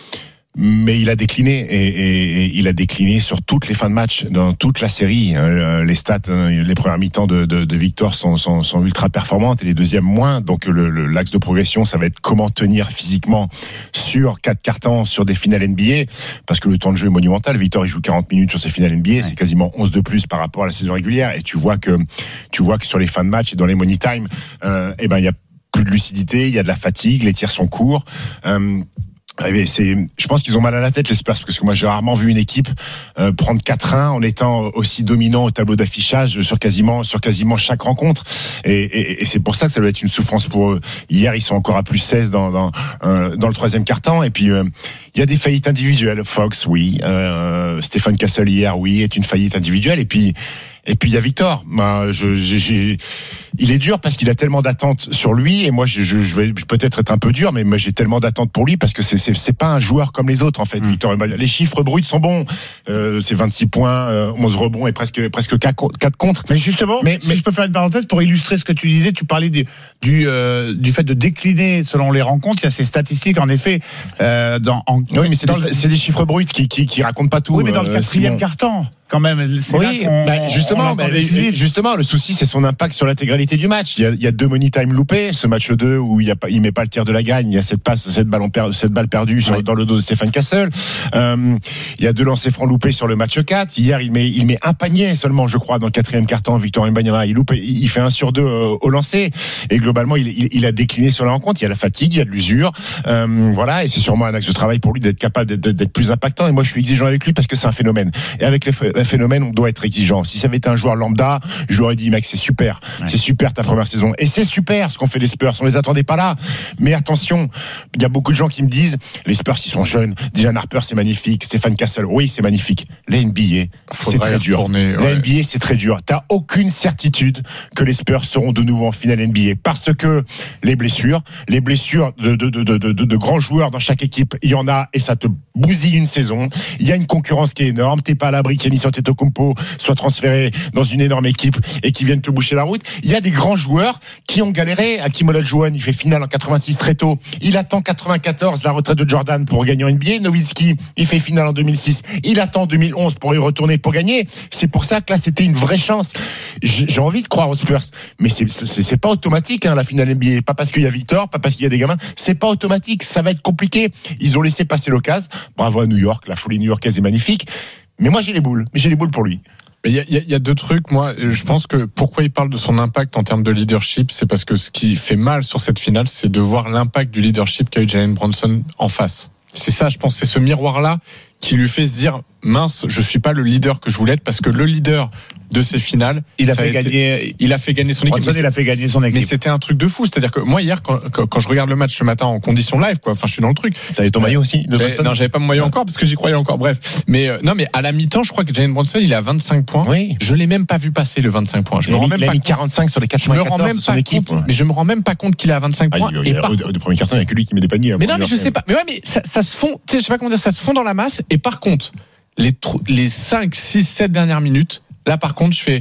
mais il a décliné et, et, et il a décliné sur toutes les fins de match, dans toute la série. Les stats, les premières mi-temps de, de, de Victor sont, sont, sont ultra performantes et les deuxièmes moins. Donc le, le, l'axe de progression, ça va être comment tenir physiquement sur quatre cartons sur des finales N B A, parce que le temps de jeu est monumental. Victor, il joue quarante minutes sur ses finales N B A, ouais. C'est quasiment onze de plus par rapport à la saison régulière. Et tu vois que tu vois que sur les fins de match et dans les money time, euh, eh ben il y a plus de lucidité, il y a de la fatigue, les tirs sont courts. Euh, C'est, je pense qu'ils ont mal à la tête, j'espère, parce que moi j'ai rarement vu une équipe euh, prendre quatre un en étant aussi dominant au tableau d'affichage sur quasiment sur quasiment chaque rencontre. Et, et, et c'est pour ça que ça doit être une souffrance pour eux. Hier, ils sont encore à plus seize dans dans, euh, dans le troisième quart-temps. Et puis euh, il y a des faillites individuelles. Fox, oui. Euh, Stephen Castle hier, oui, est une faillite individuelle. Et puis Et puis il y a Victor. Bah, je, j'ai, j'ai... Il est dur parce qu'il a tellement d'attentes sur lui. Et moi, je, je, je vais peut-être être un peu dur, mais moi j'ai tellement d'attentes pour lui parce que c'est, c'est, c'est pas un joueur comme les autres en fait. Mmh. Victor, les chiffres bruts sont bons. Euh, c'est vingt-six points, euh, onze rebonds et presque presque quatre contre. Mais justement, mais, mais si je peux faire une parenthèse pour illustrer ce que tu disais. Tu parlais du du, euh, du fait de décliner selon les rencontres. Il y a ces statistiques en effet. Euh, dans, en, oui, mais c'est, des, le... c'est des chiffres bruts qui qui, qui racontent pas tout. Oui, mais dans le quatrième euh, quart-temps. Quand même, c'est oui, là qu'on, bah justement, bah, justement, le souci c'est son impact sur l'intégralité du match. Il y a, il y a deux money time loupés, ce match deux où il y a pas, il met pas le tir de la gagne, il y a cette passe, cette balle, per, cette balle perdue sur, oui. dans le dos de Stephen Castle. Euh, il y a deux lancers francs loupés sur le match quatre. Hier, il met, il met un panier seulement, je crois, dans le quatrième quart-temps. Victor Wembanyama, il loupe, il fait un sur deux au lancer. Et globalement, il, il, il a décliné sur la rencontre. Il y a la fatigue, il y a de l'usure, euh, voilà. Et c'est sûrement un axe de travail pour lui d'être capable d'être, d'être plus impactant. Et moi, je suis exigeant avec lui parce que c'est un phénomène. Et avec les, les phénomènes, on doit être exigeant. Si ça avait été un joueur lambda, je lui aurais dit, mec, c'est super, ouais. c'est super ta première saison. Et c'est super ce qu'ont fait les Spurs. On les attendait pas là. Mais attention, il y a beaucoup de gens qui me disent, les Spurs, ils sont jeunes. Dylan Harper, c'est magnifique. Stephen Castle, oui, c'est magnifique. La N B A, c'est très dur. Tourner, ouais. La N B A, c'est très dur. T'as aucune certitude que les Spurs seront de nouveau en finale N B A parce que les blessures, les blessures de, de, de, de, de, de, de grands joueurs dans chaque équipe, il y en a et ça te bousille une saison. Il y a une concurrence qui est énorme. T'es pas à l'abri qu'Yanis Antetokounmpo soit transféré dans une énorme équipe et qui viennent te boucher la route. Il y a des grands joueurs qui ont galéré. Hakeem Olajuwon, il fait finale en quatre-vingt-six très tôt. Il attend quatre-vingt-quatorze, la retraite de Jordan, pour gagner en N B A. Nowitzki, il fait finale en deux mille six. Il attend deux mille onze pour y retourner pour gagner. C'est pour ça que là, c'était une vraie chance. J'ai envie de croire aux Spurs, mais c'est, c'est, c'est pas automatique, hein, la finale N B A. Pas parce qu'il y a Victor, pas parce qu'il y a des gamins. C'est pas automatique. Ça va être compliqué. Ils ont laissé passer l'occasion. Bravo à New York. La folie new-yorkaise est magnifique. Mais moi, j'ai les boules. Mais j'ai les boules pour lui. Il y, y, y a deux trucs. Moi, je pense que pourquoi il parle de son impact en termes de leadership, c'est parce que ce qui fait mal sur cette finale, c'est de voir l'impact du leadership qu'a eu Jalen Brunson en face. C'est ça, je pense, c'est ce miroir-là qui lui fait se dire, mince, je suis pas le leader que je voulais être, parce que le leader de ces finales, il a fait a été, gagner, il a fait gagner son équipe. Il a fait gagner son équipe. Mais c'était un truc de fou. C'est-à-dire que moi hier, quand, quand, quand je regarde le match ce matin en condition live, quoi, enfin, je suis dans le truc. T'avais ton maillot aussi de j'avais, Non, j'avais pas mon maillot encore parce que j'y croyais encore. Bref, mais euh, non, mais à la mi-temps, je crois que Jalen Brunson, il a vingt-cinq points. Oui. Je l'ai même pas vu passer le vingt-cinq points. Je il me rends mis, même pas mis quarante-cinq sur les quatre-vingt-quatorze de son équipe. Compte, mais je me rends même pas compte qu'il a vingt-cinq ah, points. Il, il, et par... au, au premier carton, il y a que lui qui met des paniers. Mais non, mais je sais pas. Mais ouais, mais ça, ça se fond. Tu sais, je sais pas comment dire, ça se fond dans la masse. Et par contre, les les cinq, six, sept dernières minutes, là, par contre, je fais.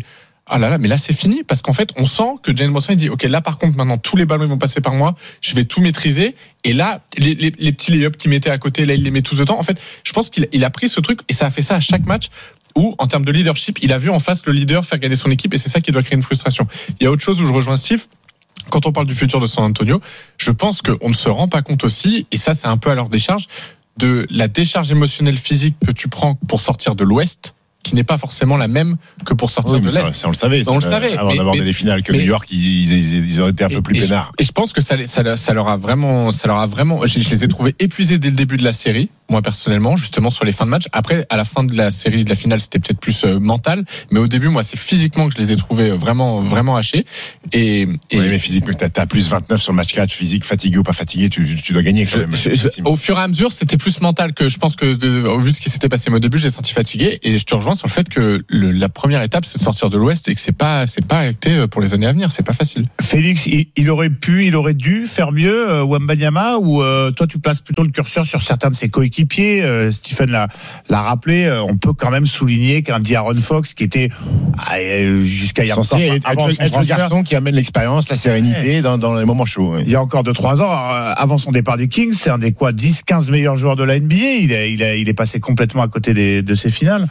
ah là là, mais là c'est fini parce qu'en fait on sent que Jalen Brunson il dit ok là par contre maintenant tous les ballons ils vont passer par moi, je vais tout maîtriser et là les, les, les petits lay-ups qu'il mettait à côté là il les met tous dedans. En fait je pense qu'il il a pris ce truc et ça a fait ça à chaque match où en termes de leadership il a vu en face le leader faire gagner son équipe et c'est ça qui doit créer une frustration. Il y a autre chose où je rejoins Steve. Quand on parle du futur de San Antonio, je pense qu'on ne se rend pas compte aussi, et ça c'est un peu à leur décharge, de la décharge émotionnelle physique que tu prends pour sortir de l'Ouest, qui n'est pas forcément la même que pour sortir oui, de ça, l'Est. ça, on le savait. On le savait. Avant d'aborder les finales que mais, New York, ils, ils, ils ont été un peu plus et peinards. Je, et je pense que ça, ça, ça leur a vraiment, ça leur a vraiment. Je, je les ai trouvés épuisés dès le début de la série, moi personnellement, justement sur les fins de match. Après, à la fin de la série, de la finale, c'était peut-être plus euh, mental, mais au début, moi, c'est physiquement que je les ai trouvés vraiment, vraiment hachés. Et, et oui, mais physiquement, t'as, t'as plus vingt-neuf sur le match quatre, physique, fatigué ou pas fatigué, tu, tu dois gagner quand même. Je, je, au fur et à mesure, c'était plus mental que je pense que, de, au vu de ce qui s'était passé au début, j'ai senti fatigué. Et je te rejoins sur le fait que le, la première étape, c'est de sortir de l'Ouest et que c'est pas, c'est pas acté pour les années à venir. C'est pas facile. Félix, il, il aurait pu, il aurait dû faire mieux, euh, Wembanyama, ou euh, toi tu places plutôt le curseur sur certains de ses coéquipiers. euh, Stephen l'a, l'a rappelé. Euh, on peut quand même souligner qu'un De'Aaron Fox qui était euh, jusqu'à hier soir avant être, être le garçon qui amène l'expérience, la sérénité ouais. dans, dans les moments chauds. Ouais. Il y a encore deux trois ans, euh, avant son départ des Kings, c'est un des quoi dix quinze meilleurs joueurs de la N B A. Il, a, il, a, il est passé complètement à côté des, de ses finales.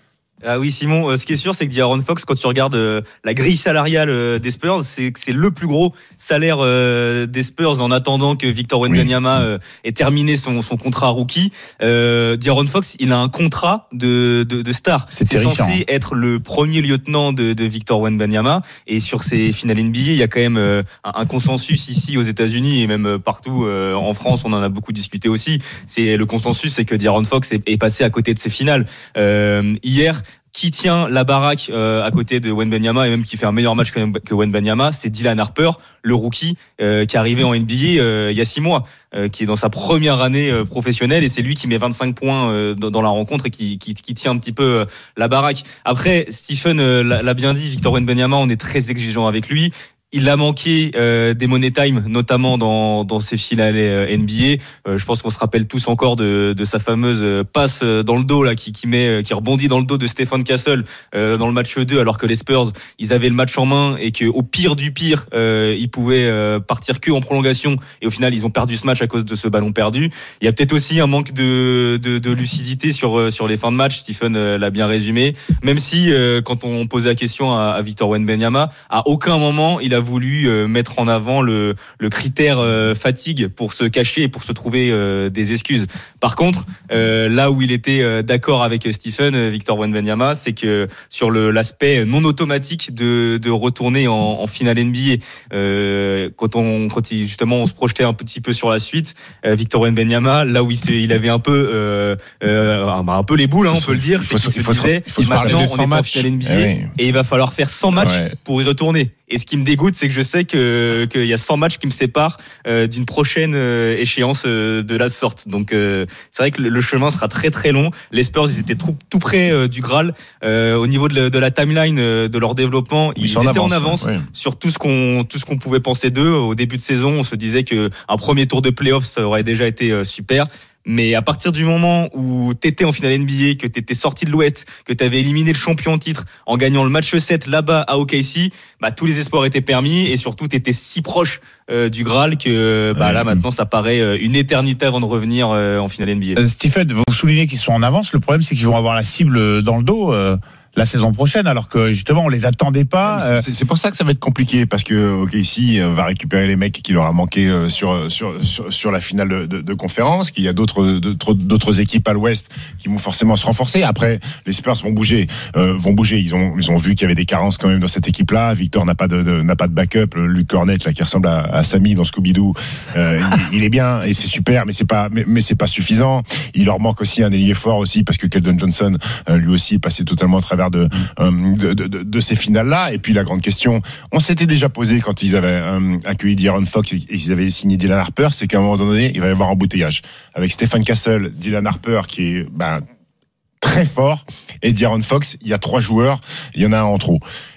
Ah oui Simon, euh, ce qui est sûr c'est que De'Aaron Fox, quand tu regardes euh, la grille salariale euh, des Spurs, c'est que c'est le plus gros salaire euh, des Spurs en attendant que Victor Wembanyama oui. euh, ait terminé son, son contrat rookie. Euh, De'Aaron Fox, il a un contrat de, de, de star. C'est, c'est censé être le premier lieutenant de, de Victor Wembanyama et sur ces finales N B A, il y a quand même euh, un, un consensus ici aux États-Unis et même partout euh, en France, on en a beaucoup discuté aussi. C'est le consensus, c'est que De'Aaron Fox est, est passé à côté de ces finales. Euh, hier. Qui tient la baraque euh, à côté de Wembanyama et même qui fait un meilleur match que, que Wembanyama, c'est Dylan Harper, le rookie euh, qui est arrivé en N B A euh, il y a six mois, euh, qui est dans sa première année euh, professionnelle et c'est lui qui met vingt-cinq points euh, dans, dans la rencontre et qui, qui, qui tient un petit peu euh, la baraque. Après, Stephen euh, l'a, l'a bien dit, Victor Wembanyama, on est très exigeant avec lui. Il a manqué euh, des money time, notamment dans dans ses finales euh, N B A. Euh, je pense qu'on se rappelle tous encore de de sa fameuse passe dans le dos là, qui qui met, qui rebondit dans le dos de Stephen Castle euh, dans le match deux, alors que les Spurs ils avaient le match en main et que au pire du pire, euh, ils pouvaient euh, partir que en prolongation. Et au final, ils ont perdu ce match à cause de ce ballon perdu. Il y a peut-être aussi un manque de de, de lucidité sur sur les fins de match. Stephen euh, l'a bien résumé. Même si euh, quand on posait la question à, à Victor Wembanyama, à aucun moment il a voulu euh, mettre en avant le, le critère euh, fatigue pour se cacher et pour se trouver euh, des excuses. Par contre, euh, là où il était euh, d'accord avec Stephen, euh, Victor Wembanyama, c'est que sur le, l'aspect non automatique de, de retourner en, en finale N B A, euh, quand on, quand il, justement on se projetait un petit peu sur la suite, euh, Victor Wembanyama, là où il, se, il avait un peu, euh, euh, un peu les boules, hein, on peut le dire, c'est qu'il se disait, maintenant on est en finale N B A eh oui. et il va falloir faire cent matchs ouais. pour y retourner. Et ce qui me dégoûte, c'est que je sais que qu'il y a cent matchs qui me séparent euh, d'une prochaine euh, échéance euh, de la sorte. Donc euh, c'est vrai que le, le chemin sera très très long. Les Spurs, ils étaient tout, tout près euh, du Graal euh, au niveau de, la, de la timeline euh, de leur développement. Ils, ils étaient en avance, en avance ouais. sur tout ce qu'on tout ce qu'on pouvait penser d'eux. Au début de saison, on se disait que un premier tour de playoffs ça aurait déjà été euh, super. Mais à partir du moment où t'étais en finale N B A, que t'étais sorti de l'Ouest, que t'avais éliminé le champion en titre en gagnant le match sept là-bas à O K C, bah tous les espoirs étaient permis et surtout t'étais si proche euh, du Graal que bah là maintenant ça paraît une éternité avant de revenir euh, en finale N B A. Euh, Stephen, vous soulignez qu'ils sont en avance. Le problème c'est qu'ils vont avoir la cible dans le dos. Euh... la saison prochaine, alors que justement on les attendait pas. C'est, c'est, c'est pour ça que ça va être compliqué, parce que O K C va récupérer les mecs qui leur a manqué sur sur sur, sur la finale de, de, de conférence, qu'il y a d'autres, d'autres d'autres équipes à l'Ouest qui vont forcément se renforcer. Après, les Spurs vont bouger, euh, vont bouger. Ils ont ils ont vu qu'il y avait des carences quand même dans cette équipe-là. Victor n'a pas de, de n'a pas de backup. Luke Cornett là qui ressemble à, à Sammy dans Scooby-Doo, euh, il, il est bien et c'est super, mais c'est pas mais, mais c'est pas suffisant. Il leur manque aussi un ailier fort aussi, parce que Keldon Johnson euh, lui aussi est passé totalement à travers de euh, De, de, de, de ces finales-là. Et puis la grande question, on s'était déjà posé quand ils avaient euh, accueilli De'Aaron Fox et ils avaient signé Dylan Harper, c'est qu'à un moment donné, il va y avoir un embouteillage. Avec Stephen Castle, Dylan Harper qui est ben, très fort, et De'Aaron Fox, il y a trois joueurs, il y en a un en trop.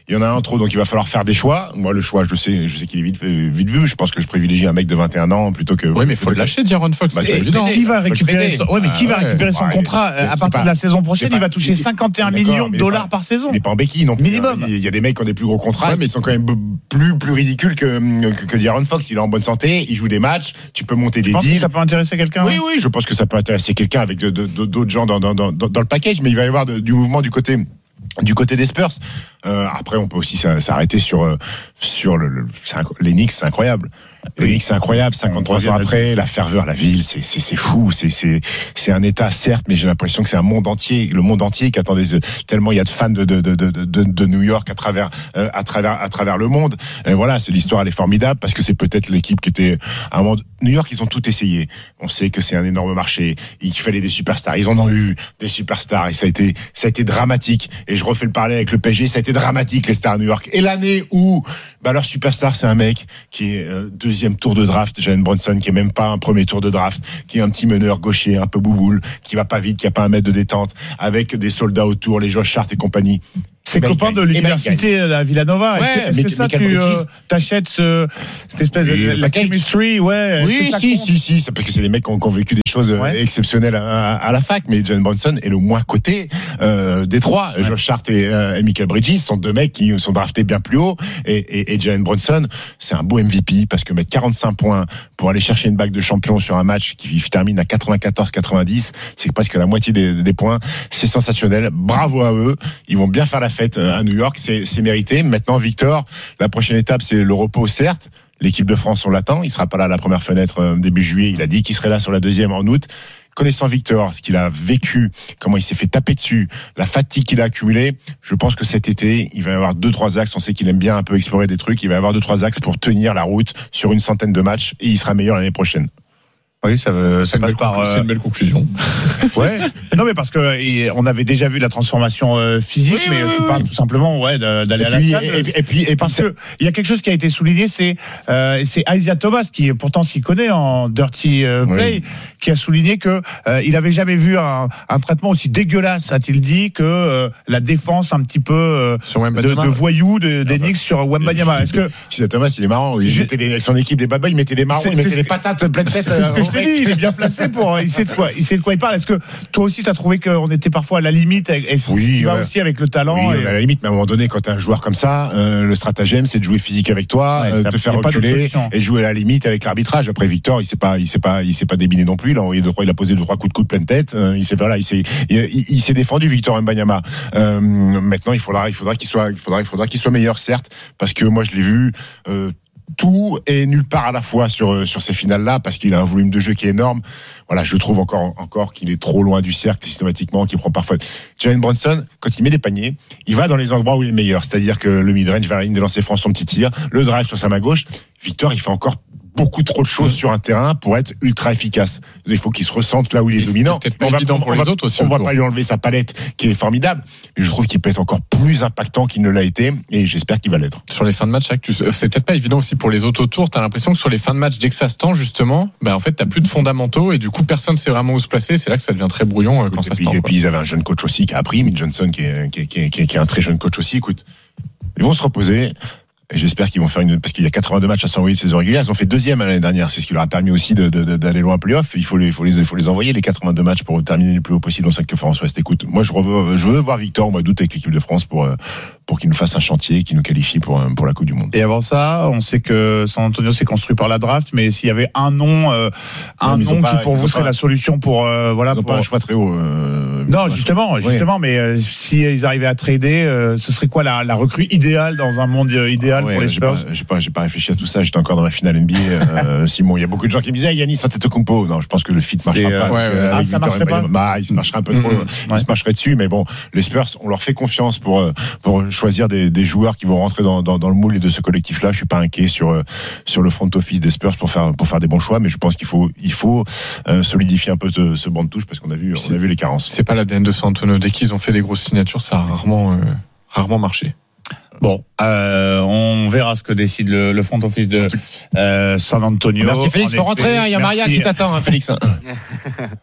Il y en a un trop, donc il va falloir faire des choix. Moi, le choix, je sais, je sais qu'il est vite, vite vu. Je pense que je privilégie un mec de vingt et un ans plutôt que. Oui, mais il faut le lâcher, D'Aaron Fox. Bah, c'est évident. Qui va récupérer son, ouais, mais qui va récupérer son contrat à partir de la saison prochaine? Il va toucher cinquante et un millions de dollars par saison. Il n'est pas en béquille non plus. Minimum. Il y a des mecs qui ont des plus gros contrats, ouais, mais ils sont quand même plus plus ridicules que que, que D'Aaron Fox. Il est en bonne santé, il joue des matchs. Tu peux monter des deals. Tu penses que ça peut intéresser quelqu'un? Oui, oui, je pense que ça peut intéresser quelqu'un avec de, de, de, d'autres gens dans, dans, dans, dans le package, mais il va y avoir de, du mouvement du côté. Du côté des Spurs. Euh, après, on peut aussi s'arrêter sur sur le, le c'est inc- les Knicks, c'est incroyable. Les Knicks, c'est incroyable. cinquante-trois ans après, la ferveur, la ville, c'est c'est c'est fou. C'est c'est c'est un État certes, mais j'ai l'impression que c'est un monde entier, le monde entier qui attend des tellement il y a de fans de de de de, de, de New York à travers euh, à travers à travers le monde. Et voilà, c'est l'histoire, elle est formidable parce que c'est peut-être l'équipe qui était à un moment. New York, ils ont tout essayé. On sait que c'est un énorme marché. Il fallait des superstars. Ils en ont eu des superstars et ça a été ça a été dramatique. Et je refais le parallèle avec le P S G, ça a été dramatique les stars à New York. Et l'année où bah leur superstar, c'est un mec qui est euh, deuxième tour de draft, Jalen Brunson, qui est même pas un premier tour de draft, qui est un petit meneur gaucher, un peu bouboule, qui va pas vite, qui a pas un mètre de détente, avec des soldats autour, les Josh Hart et compagnie. C'est copain de l'université à Villanova. Est-ce ouais, que, est-ce que ça, tu euh, t'achètes ce, cette espèce oui, de la chemistry, ouais. Oui, si, si, si, si, parce que c'est des mecs qui ont, qui ont vécu des choses ouais. exceptionnelles à, à la fac. Mais Jalen Brunson est le moins coté euh, des trois. Ouais. Josh Hart et, euh, et Michael Bridges sont deux mecs qui sont draftés bien plus haut. Et, et, et Jalen Brunson, c'est un beau M V P parce que mettre quarante-cinq points pour aller chercher une bague de champion sur un match qui termine à quatre-vingt-quatorze quatre-vingt-dix, c'est presque la moitié des, des points. C'est sensationnel. Bravo à eux. Ils vont bien faire la fête à New York. C'est, c'est mérité. Maintenant, Victor, la prochaine étape, c'est le repos, certes. L'équipe de France, on l'attend. Il sera pas là à la première fenêtre euh, début juillet. Il a dit qu'il serait là sur la deuxième en août. Connaissant Victor, ce qu'il a vécu, comment il s'est fait taper dessus, la fatigue qu'il a accumulée, je pense que cet été, il va y avoir deux, trois axes. On sait qu'il aime bien un peu explorer des trucs. Il va y avoir deux, trois axes pour tenir la route sur une centaine de matchs et il sera meilleur l'année prochaine. Oui, ça, veut, ça passe par. Euh... C'est une belle conclusion. Ouais. Non, mais parce que on avait déjà vu la transformation euh, physique, oui, mais oui, tu oui. parles tout simplement, ouais, d'aller à la salle. Et, et, et puis, et parce que il y a quelque chose qui a été souligné, c'est euh, c'est Isaiah Thomas qui pourtant s'y connaît en dirty euh, play, oui. qui a souligné que euh, il avait jamais vu un, un traitement aussi dégueulasse, a-t-il dit, que euh, la défense un petit peu euh, de, de voyous de, des Knicks sur Wembanyama. Est-ce que Isaiah Thomas, il est marrant. Il je... mettait des, son équipe des bad boys, il mettait des marrons, il mettait des patates pleines tête. Il est bien placé pour il sait de quoi il sait de quoi il parle. Est-ce que toi aussi tu as trouvé qu'on était parfois à la limite et ce oui, qui ouais. va aussi avec le talent oui, et... à la limite, mais à un moment donné quand tu as un joueur comme ça, euh, le stratagème c'est de jouer physique avec toi, ouais, euh, te faire reculer et jouer à la limite avec l'arbitrage. Après Victor, il s'est pas il s'est pas il s'est pas débiné non plus, il a envoyé deux trois il a posé deux trois coups de coude pleine tête, euh, il s'est voilà, il s'est il, il, il s'est défendu Victor Wembanyama. Euh, maintenant il faudra il faudra qu'il soit il faudra il faudra qu'il soit meilleur certes parce que moi je l'ai vu euh, tout et nulle part à la fois sur sur ces finales-là parce qu'il a un volume de jeu qui est énorme. Voilà, je trouve encore encore qu'il est trop loin du cercle systématiquement, qu'il prend parfois. Jalen Brunson, quand il met des paniers, il va dans les endroits où il est meilleur, c'est-à-dire que le mid-range vers la ligne des lancers francs, son petit tir, le drive sur sa main gauche. Victor, il fait encore beaucoup trop de choses sur un terrain pour être ultra efficace. Il faut qu'il se ressente là où il est et dominant. C'est peut-être pas on évident va, pour on les va, autres aussi. On ne va pas lui enlever sa palette qui est formidable, mais je trouve qu'il peut être encore plus impactant qu'il ne l'a été et j'espère qu'il va l'être. Sur les fins de match, c'est peut-être pas évident aussi pour les autres autour. T'as l'impression que sur les fins de match, dès que ça se tend justement, ben en fait t'as plus de fondamentaux et du coup personne sait vraiment où se placer. C'est là que ça devient très brouillon écoute, quand ça puis, se tend. Et puis ils avaient un jeune coach aussi qui a appris, Mitch Johnson qui est, qui est, qui est, qui est, qui est un très jeune coach aussi. Écoute, ils vont se reposer. Et j'espère qu'ils vont faire une, parce qu'il y a quatre-vingt-deux matchs à s'envoyer de saison régulière. Ils ont fait deuxième l'année dernière. C'est ce qui leur a permis aussi de, de, de, d'aller loin en play-off. Il faut les, il faut les, il faut les envoyer, les quatre-vingt-deux matchs pour terminer le plus haut possible dans cette conférence ouest. Écoute, moi, je veux, je veux voir Victor au mois d'août avec l'équipe de France pour, pour qu'il nous fasse un chantier, qu'il nous qualifie pour, pour la Coupe du Monde. Et avant ça, on sait que San Antonio s'est construit par la draft, mais s'il y avait un nom, euh, un non, nom pas, qui pour vous serait pas, la solution pour, euh, voilà, ils pour pas un choix très haut. Euh, non, justement, justement, oui. mais euh, si ils arrivaient à trader, euh, ce serait quoi la, la recrue idéale dans un monde idéal ah ouais, pour les Spurs? J'ai pas, j'ai pas réfléchi à tout ça. J'étais encore dans la finale N B A. Euh, Simon, il y a beaucoup de gens qui me disaient, Yannis Antetokounmpo. Non, je pense que le fit marchera euh, pas. Ouais, avec, ouais. Ah, ça marcherait pas. Bah, il se marcherait un peu trop. Mmh, il ouais. se marcherait dessus. Mais bon, les Spurs, on leur fait confiance pour pour choisir des, des joueurs qui vont rentrer dans, dans, dans le moule de ce collectif-là. Je suis pas inquiet sur sur le front office des Spurs pour faire pour faire des bons choix. Mais je pense qu'il faut il faut euh, solidifier un peu ce, ce banc de touche parce qu'on a vu on a vu les carences. C'est pas l'A D N de San Antonio. Dès qu'ils ont fait des grosses signatures, ça a rarement euh, rarement marché. Bon, euh, on verra ce que décide le, le front office de euh, San Antonio. Merci Félix, faut rentrer, il hein, y a Maria qui t'attend, hein, Félix.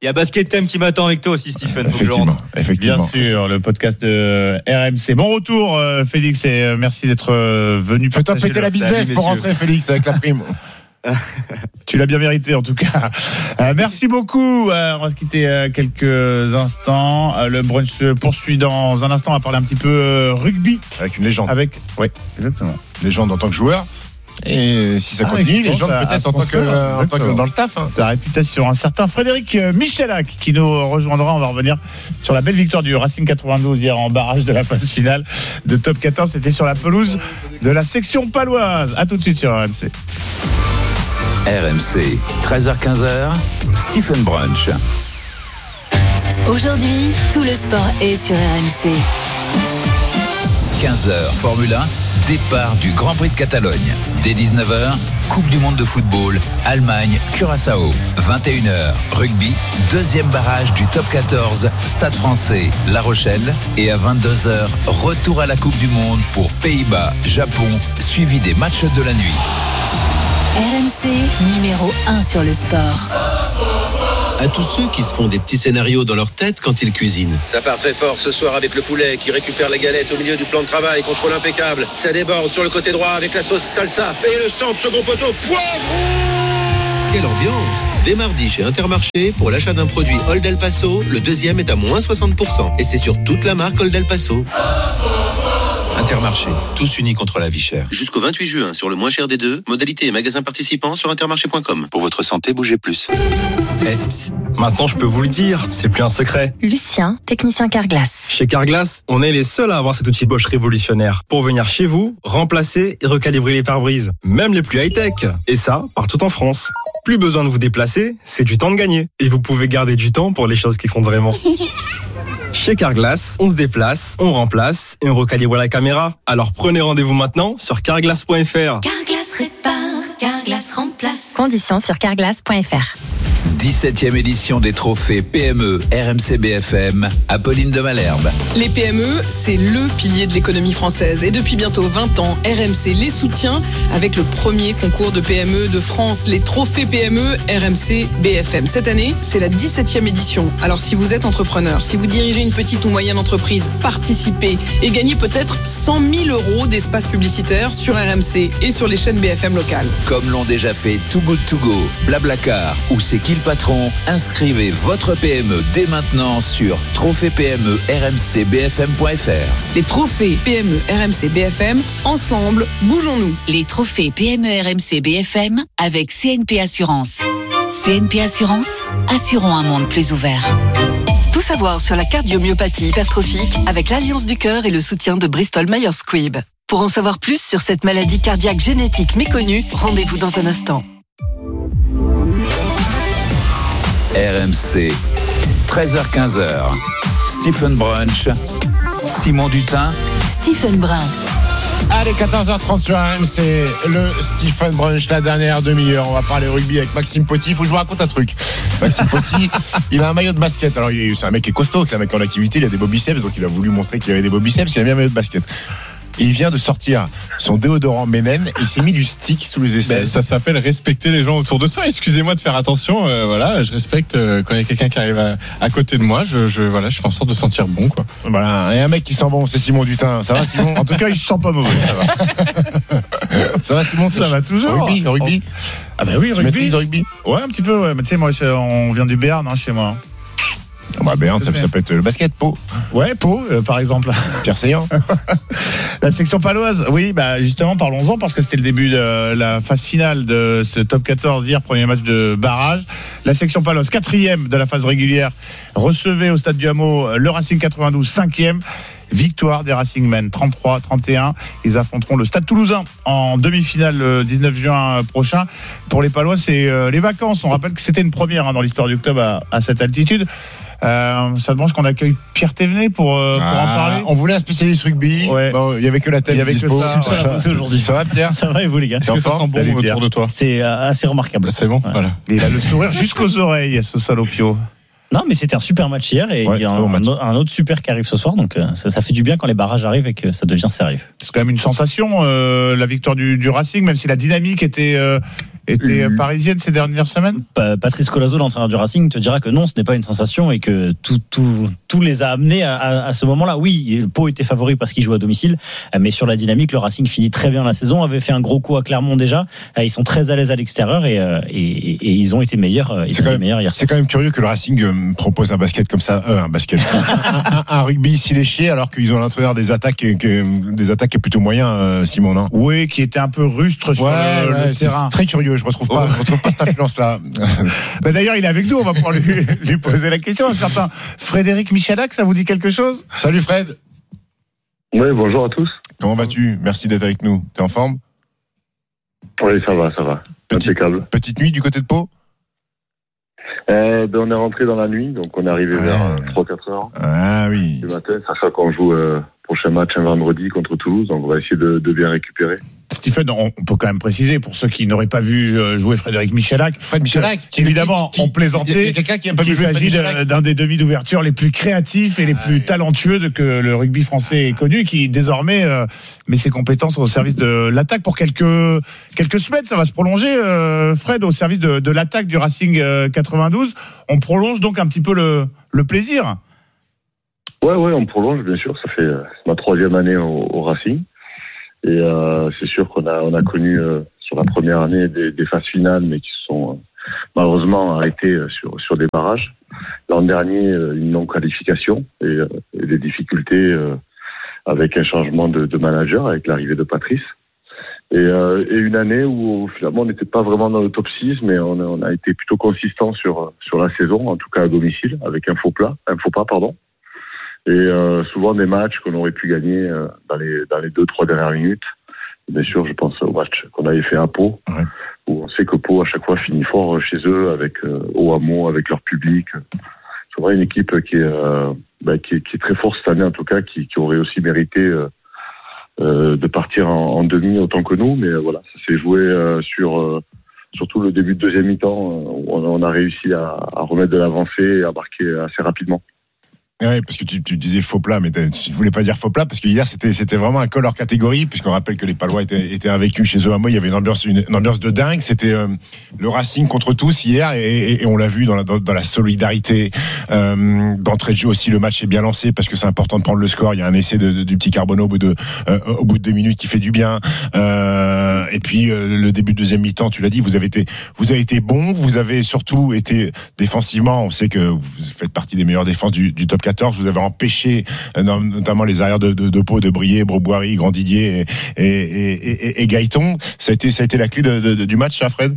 Il y a Basket Time qui m'attend avec toi aussi, Stephen. Effectivement, effectivement. Bien sûr, le podcast de R M C. Bon retour, euh, Félix, et euh, merci d'être euh, venu. Fais-toi péter la business Salut, pour messieurs. rentrer, Félix, avec la prime. Tu l'as bien mérité en tout cas. Euh, merci beaucoup. Euh, on va se quitter euh, quelques instants. Euh, le brunch se poursuit dans un instant. On va parler un petit peu euh, rugby. Avec une légende. Avec, oui, exactement. Légende en tant que joueur. Et si ça Ah, continue, mais légende à- peut-être à en tant ce que, sens-là, en tant que exactement. dans le staff. Hein. Sa réputation. Un certain Frédéric Michalak qui nous rejoindra. On va revenir sur la belle victoire du Racing quatre-vingt-douze hier en barrage de la phase finale de Top quatorze. C'était sur la pelouse de la section paloise. À tout de suite sur R M C. R M C, treize heures quinze, Stephen Brunch. Aujourd'hui, tout le sport est sur R M C. quinze heures, Formule un, départ du Grand Prix de Catalogne. Dès dix-neuf heures, Coupe du Monde de football, Allemagne, Curaçao. vingt et une heures, rugby, deuxième barrage du Top quatorze, Stade Français, La Rochelle. Et à vingt-deux heures, retour à la Coupe du Monde pour Pays-Bas, Japon, suivi des matchs de la nuit. R M C, numéro un sur le sport. À tous ceux qui se font des petits scénarios dans leur tête quand ils cuisinent. Ça part très fort ce soir avec le poulet qui récupère la galette au milieu du plan de travail, contrôle impeccable. Ça déborde sur le côté droit avec la sauce salsa et le centre second poteau poivre. Quelle ambiance! Dès mardi chez Intermarché, pour l'achat d'un produit Old El Paso, le deuxième est à moins soixante pour cent. Et c'est sur toute la marque Old El Paso. Intermarché, tous unis contre la vie chère. Jusqu'au vingt-huit juin, sur le moins cher des deux, modalité et magasins participants sur intermarché point com. Pour votre santé, bougez plus. Eh, psst, maintenant je peux vous le dire, c'est plus un secret. Lucien, technicien Carglass. Chez Carglass, on est les seuls à avoir cet outil Bosch révolutionnaire pour venir chez vous, remplacer et recalibrer les pare-brises, même les plus high-tech. Et ça, partout en France. Plus besoin de vous déplacer, c'est du temps de gagner. Et vous pouvez garder du temps pour les choses qui comptent vraiment. Chez Carglass, on se déplace, on remplace et on recalibre la caméra. Alors prenez rendez-vous maintenant sur carglass point f r. Carglass répare, Carglass remplace. Conditions sur carglass point f r. dix-septième édition des trophées P M E R M C B F M, Apolline de Malherbe. Les P M E, c'est le pilier de l'économie française. Et depuis bientôt vingt ans, R M C les soutient avec le premier concours de P M E de France, les trophées P M E R M C B F M. Cette année, c'est la dix-septième édition. Alors si vous êtes entrepreneur, si vous dirigez une petite ou moyenne entreprise, participez et gagnez peut-être cent mille euros d'espace publicitaire sur R M C et sur les chaînes B F M locales. Comme l'ont déjà fait Too Good To Go, Blablacar ou C'est qui le patron, inscrivez votre P M E dès maintenant sur trophée P M E R M C B F M point f r. Les trophées P M E R M C B F M, ensemble, bougeons-nous. Les trophées P M E R M C B F M avec C N P Assurance. C N P Assurance, assurons un monde plus ouvert. Tout savoir sur la cardiomyopathie hypertrophique avec l'Alliance du cœur et le soutien de Bristol Myers Squibb. Pour en savoir plus sur cette maladie cardiaque génétique méconnue, rendez-vous dans un instant. R M C, treize heures quinze, Stephen Brunch, Simon Dutin, Stephen Brun. Allez, quatorze heures trente sur R M C, le Stephen Brunch, la dernière demi-heure. On va parler rugby avec Maxime Poty. Il faut que je vous raconte un truc. Maxime Poty, il a un maillot de basket. Alors, il est, c'est un mec qui est costaud, c'est un mec en activité, il a des beaux biceps, donc il a voulu montrer qu'il avait des beaux biceps, il a mis un maillot de basket. Et il vient de sortir son déodorant Ménène et il s'est mis du stick sous les aisselles. Ben, ça s'appelle respecter les gens autour de soi. Excusez-moi de faire attention. Euh, voilà, je respecte euh, quand il y a quelqu'un qui arrive à, à côté de moi. Je, je voilà, je fais en sorte de sentir bon, quoi. Voilà, et un mec qui sent bon, c'est Simon Dutin. Ça va, Simon? En tout cas, il se sent pas mauvais. Ça va. Ça va, Simon? Ça va toujours. Rugby, rugby. Ah bah oui, Tu rugby. maîtrises le rugby? Ouais, un petit peu. Ouais. Mais tu sais, moi, je- on vient du Béarn, hein, chez moi. Ah bah, Béarn, ça, ça peut être le basket, Pau. Ouais, Pau, euh, par exemple. Pierre Seillant. La section paloise, oui, bah justement, parlons-en parce que c'était le début de la phase finale de ce top quatorze hier, premier match de barrage. La section paloise, quatrième de la phase régulière, recevait au stade du Hameau le Racing quatre-vingt-douze, cinquième. Victoire des Racingmen, trente-trois à trente et un. Ils affronteront le Stade Toulousain en demi-finale le dix-neuf juin prochain. Pour les Palois, c'est euh, les vacances. On rappelle que c'était une première hein, dans l'histoire du club à, à cette altitude. Euh, ça demande qu'on accueille Pierre Thévenet pour, euh, pour Ah, en parler. On voulait un spécialiste rugby. Ouais. Bon, il y avait que la tête. Il y avait que dispo. ça. Ça va aujourd'hui. Ça va, Pierre? Ça va et vous les gars? Est-ce que ça sent bon Salut, autour Pierre. de toi? C'est euh, assez remarquable. C'est bon, voilà. Et il a le sourire jusqu'aux oreilles, ce salopio. Non, mais c'était un super match hier et Ouais, il y a très un, bon match. un autre super qui arrive ce soir, donc euh, ça, ça fait du bien quand les barrages arrivent et que ça devient sérieux. C'est quand même une sensation, euh, la victoire du, du Racing, même si la dynamique était, euh, était euh, parisienne ces dernières semaines. Patrice Colazo, l'entraîneur du Racing, te dira que non, ce n'est pas une sensation et que tout, tout, tout les a amenés à, à, à ce moment-là. Oui, Pau était favori parce qu'il joue à domicile, mais sur la dynamique, le Racing finit très bien la saison, avait fait un gros coup à Clermont déjà. Ils sont très à l'aise à l'extérieur et, et, et ils ont été meilleurs. Ils c'est, ont quand été même, meilleurs hier. C'est quand même curieux que le Racing propose un basket comme ça, euh, un basket, un, un, un rugby si léché, alors qu'ils ont à l'intérieur des attaques, et, que, des attaques plutôt moyens, euh, Simon. Non oui, qui était un peu rustre sur ouais, le, ouais, le c'est, terrain. C'est très curieux. Je retrouve pas, oh. je retrouve pas cette influence-là. Ben d'ailleurs, il est avec nous. On va pouvoir lui, lui poser la question. Un certain Frédéric Michalak, ça vous dit quelque chose? Salut Fred. Oui, bonjour à tous. Comment vas-tu? Merci d'être avec nous. T'es en forme? Oui, ça va, ça va. Petite, impeccable. Petite nuit du côté de Pau? euh, ben, On est rentré dans la nuit, donc on est arrivé ah. vers trois quatre heures. Ah oui. Du matin, sachant qu'on joue euh, prochain match un vendredi contre Toulouse, donc on va essayer de, de bien récupérer. Stephen, on peut quand même préciser pour ceux qui n'auraient pas vu jouer Frédéric Michalak, Fred Michalak, qui évidemment qui, qui, on plaisantait, il y a quelqu'un qui a pas qu'il vu s'agit de, d'un des demi d'ouverture les plus créatifs et les ah, plus oui. talentueux de, que le rugby français ait connu, qui désormais euh, met ses compétences au service de l'attaque pour quelques quelques semaines. Ça va se prolonger, euh, Fred, au service de, de l'attaque du Racing euh, quatre-vingt-douze. On prolonge donc un petit peu le, le plaisir. Ouais, ouais, on prolonge, bien sûr. Ça fait euh, c'est ma troisième année au, au Racing. Et euh, c'est sûr qu'on a on a connu euh, sur la première année des, des phases finales, mais qui se sont euh, malheureusement arrêtées euh, sur sur des barrages. L'an dernier, euh, une non qualification et, euh, et des difficultés euh, avec un changement de, de manager, avec l'arrivée de Patrice. Et, euh, et une année où finalement on n'était pas vraiment dans le top six, mais on a, on a été plutôt consistant sur sur la saison, en tout cas à domicile, avec un faux plat, un faux pas, pardon. Et euh, souvent des matchs qu'on aurait pu gagner euh, dans les dans les deux trois dernières minutes. Bien sûr, je pense au match qu'on avait fait à Pau, ouais. où on sait que Pau à chaque fois finit fort chez eux, avec euh, au hameau, avec leur public. C'est vrai une équipe qui est euh, bah, qui est qui est très forte cette année en tout cas, qui qui aurait aussi mérité euh, euh, de partir en, en demi autant que nous, mais euh, voilà, ça s'est joué euh, sur euh, surtout le début de deuxième mi-temps où on, on a réussi à, à remettre de l'avancée et à marquer assez rapidement. Oui, parce que tu, tu disais faux plat, mais tu voulais pas dire faux plat, parce que hier c'était c'était vraiment un col hors catégorie, puisqu'on rappelle que les Palois étaient, étaient invaincus chez eux à moi. Il y avait une ambiance une, une ambiance de dingue. C'était euh, le Racing contre tous hier, et, et, et on l'a vu dans la dans, dans la solidarité euh, d'entrée de jeu aussi. Le match est bien lancé parce que c'est important de prendre le score. Il y a un essai de, de, du petit Carbonneau au bout de euh, au bout de deux minutes qui fait du bien. Euh, et puis euh, le début de deuxième mi-temps, tu l'as dit, vous avez été vous avez été bon. Vous avez surtout été défensivement. On sait que vous faites partie des meilleures défenses du, du top quatorze. Vous avez empêché notamment les arrières de, de, de Pau de briller, Broboiry, Grandidier et, et, et, et Gaëton. Ça a été, ça a été la clé de, de, du match, ça, Fred?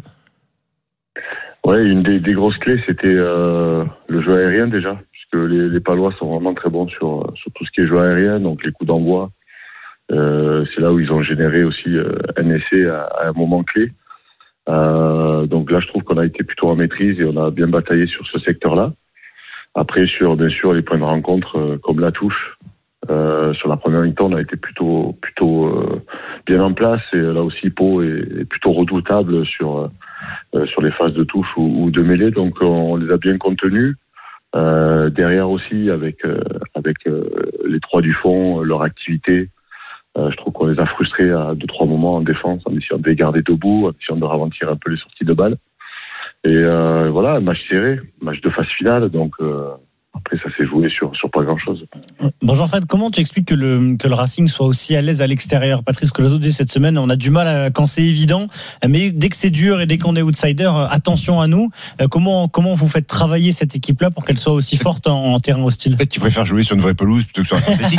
Oui, une des, des grosses clés, c'était euh, le jeu aérien déjà, puisque les, les Palois sont vraiment très bons sur, sur tout ce qui est jeu aérien, donc les coups d'envoi. Euh, c'est là où ils ont généré aussi euh, un essai à, à un moment clé. Euh, donc là, je trouve qu'on a été plutôt en maîtrise et on a bien bataillé sur ce secteur-là. Après, sur bien sûr les points de rencontre euh, comme la touche, euh, sur la première mi-temps, on a été plutôt plutôt euh, bien en place, et là aussi Pau est, est plutôt redoutable sur euh, sur les phases de touche ou, ou de mêlée, donc on les a bien contenus. Euh, derrière aussi avec euh, avec euh, les trois du fond, leur activité, euh, je trouve qu'on les a frustrés à deux trois moments en défense, en essayant de les garder debout, en essayant de ralentir un peu les sorties de balles. Et euh, voilà, un match serré, match de phase finale, donc euh, après ça s'est joué sur sur pas grand chose. Bonjour Fred, comment tu expliques que le que le Racing soit aussi à l'aise à l'extérieur? Patrice Colazo disait cette semaine, on a du mal à, quand c'est évident, mais dès que c'est dur et dès qu'on est outsider, attention à nous. Comment comment vous faites travailler cette équipe-là pour qu'elle soit aussi forte en, en terrain hostile? Peut-être qu'ils préfèrent jouer sur une vraie pelouse plutôt que sur un synthétique.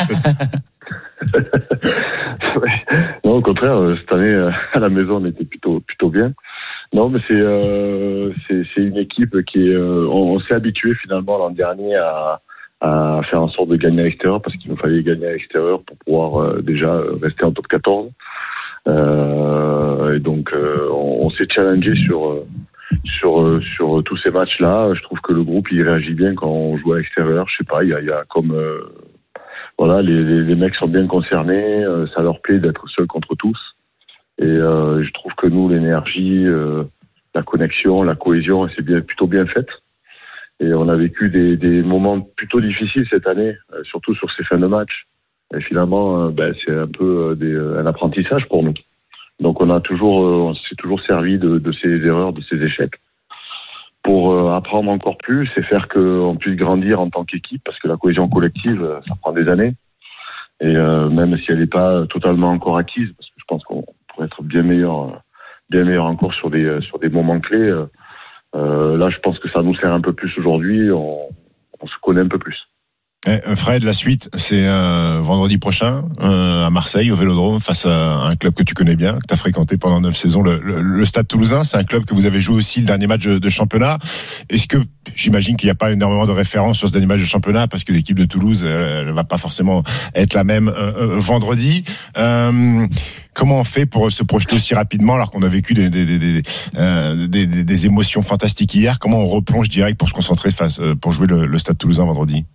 Non, au contraire, cette année à la maison on était plutôt plutôt bien. Non, mais c'est euh, c'est, c'est une équipe qui est, euh, on, on s'est habitué finalement l'an dernier à, à faire en sorte de gagner à l'extérieur, parce qu'il nous fallait gagner à l'extérieur pour pouvoir euh, déjà rester en top quatorze. Euh, et donc euh, on, on s'est challengé sur sur sur tous ces matchs-là. Je trouve que le groupe il réagit bien quand on joue à l'extérieur. Je sais pas, il y a, il y a comme euh, voilà, les, les, les mecs sont bien concernés. Euh, ça leur plaît d'être seuls contre tous. Et euh, je trouve que nous, l'énergie, euh, la connexion, la cohésion, c'est bien, plutôt bien faite. Et on a vécu des, des moments plutôt difficiles cette année, euh, surtout sur ces fins de match. Et finalement, euh, ben, c'est un peu euh, des, un apprentissage pour nous. Donc on a toujours, on s'est toujours servi de, de ces erreurs, de ces échecs, pour euh, apprendre encore plus et faire qu'on puisse grandir en tant qu'équipe, parce que la cohésion collective, ça prend des années. Et euh, même si elle n'est pas totalement encore acquise, parce que je pense qu'on pourrait être bien meilleur, bien meilleur encore sur des sur des moments clés. Euh, là, je pense que ça nous sert un peu plus aujourd'hui. On, on se connaît un peu plus. Eh, Fred, la suite, c'est euh, vendredi prochain euh, à Marseille, au Vélodrome, face à un club que tu connais bien, que tu as fréquenté pendant neuf saisons, le, le, le Stade Toulousain. C'est un club que vous avez joué aussi le dernier match de, de championnat. Est-ce que, j'imagine qu'il n'y a pas énormément de références sur ce dernier match de championnat, parce que l'équipe de Toulouse, elle ne va pas forcément être la même euh, euh, vendredi. Euh, Comment on fait pour se projeter aussi rapidement, alors qu'on a vécu des, des, des, des, euh, des, des, des émotions fantastiques hier? Comment on replonge direct pour se concentrer face, pour jouer le, le Stade Toulousain vendredi?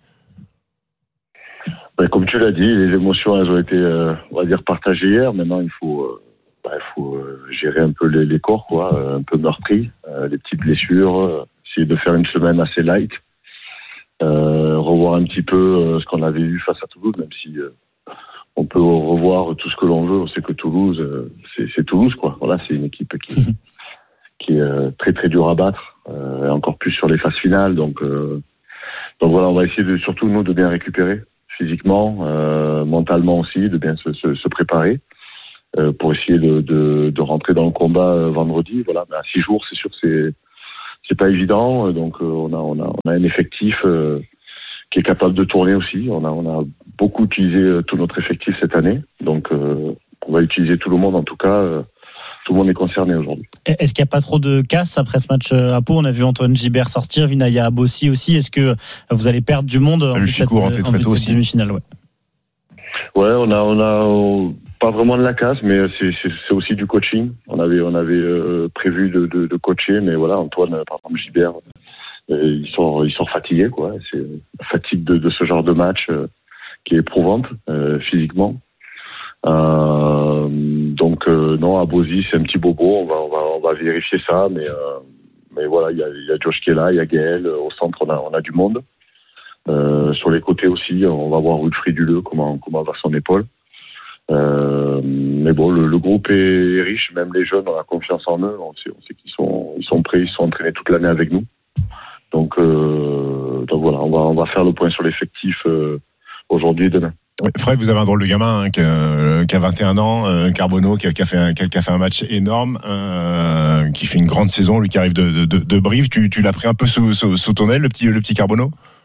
Ben, comme tu l'as dit, les émotions, elles ont été, euh, on va dire, partagées hier. Maintenant, il faut, euh, ben, il faut euh, gérer un peu les, les corps, quoi, euh, un peu meurtris, euh, les petites blessures, euh, essayer de faire une semaine assez light, euh, revoir un petit peu euh, ce qu'on avait eu face à Toulouse, même si euh, on peut revoir tout ce que l'on veut. On sait que Toulouse, euh, c'est, c'est Toulouse, quoi. Voilà, c'est une équipe qui, qui est euh, très très dure à battre, euh, et encore plus sur les phases finales. Donc, euh, donc voilà, on va essayer de, surtout nous de bien récupérer. Physiquement, euh, mentalement aussi, de bien se, se, se préparer euh, pour essayer de, de, de rentrer dans le combat euh, vendredi. Voilà, mais à six jours, c'est sûr que c'est c'est pas évident. Donc euh, on a on a on a un effectif euh, qui est capable de tourner aussi. On a on a beaucoup utilisé euh, tout notre effectif cette année. Donc euh, on va utiliser tout le monde. En tout cas, euh, tout le monde est concerné aujourd'hui. Est-ce qu'il n'y a pas trop de casse après ce match à Pau? On a vu Antoine Gibert sortir, Vinaya Abossi aussi. Est-ce que vous allez perdre du monde en vue de cette, en vue de cette demi-finale? Ouais. Ouais, on a, on a pas vraiment de la casse, mais c'est, c'est, c'est aussi du coaching. On avait, on avait euh, prévu de, de, de coacher, mais voilà, Antoine, par exemple, Gibert, euh, il sort, il sort fatigué, quoi. C'est la fatigue de, de ce genre de match euh, qui est éprouvante euh, physiquement. Euh, donc euh, non, Abossi, c'est un petit bobo. On va, on va, on va vérifier ça, mais euh, mais voilà, il y a, il y a Josh qui est là, il y a Gaël. Au centre, on a, on a du monde. Euh, sur les côtés aussi, on va voir Wilfried Duleux comment comment va son épaule. Euh, mais bon, le, le groupe est, est riche, même les jeunes, on a confiance en eux. On sait, on sait qu'ils sont ils sont prêts, ils sont entraînés toute l'année avec nous. Donc euh, donc voilà, on va on va faire le point sur l'effectif euh, aujourd'hui et demain. Fred, vous avez un drôle de gamin hein, qui, a, qui a vingt et un ans, euh, Carbonneau, qui a, qui, a fait un, qui a fait un match énorme, euh, qui fait une grande saison, lui qui arrive de, de, de Brive. Tu, tu l'as pris un peu sous, sous, sous ton aile, le petit, le petit Carbonneau?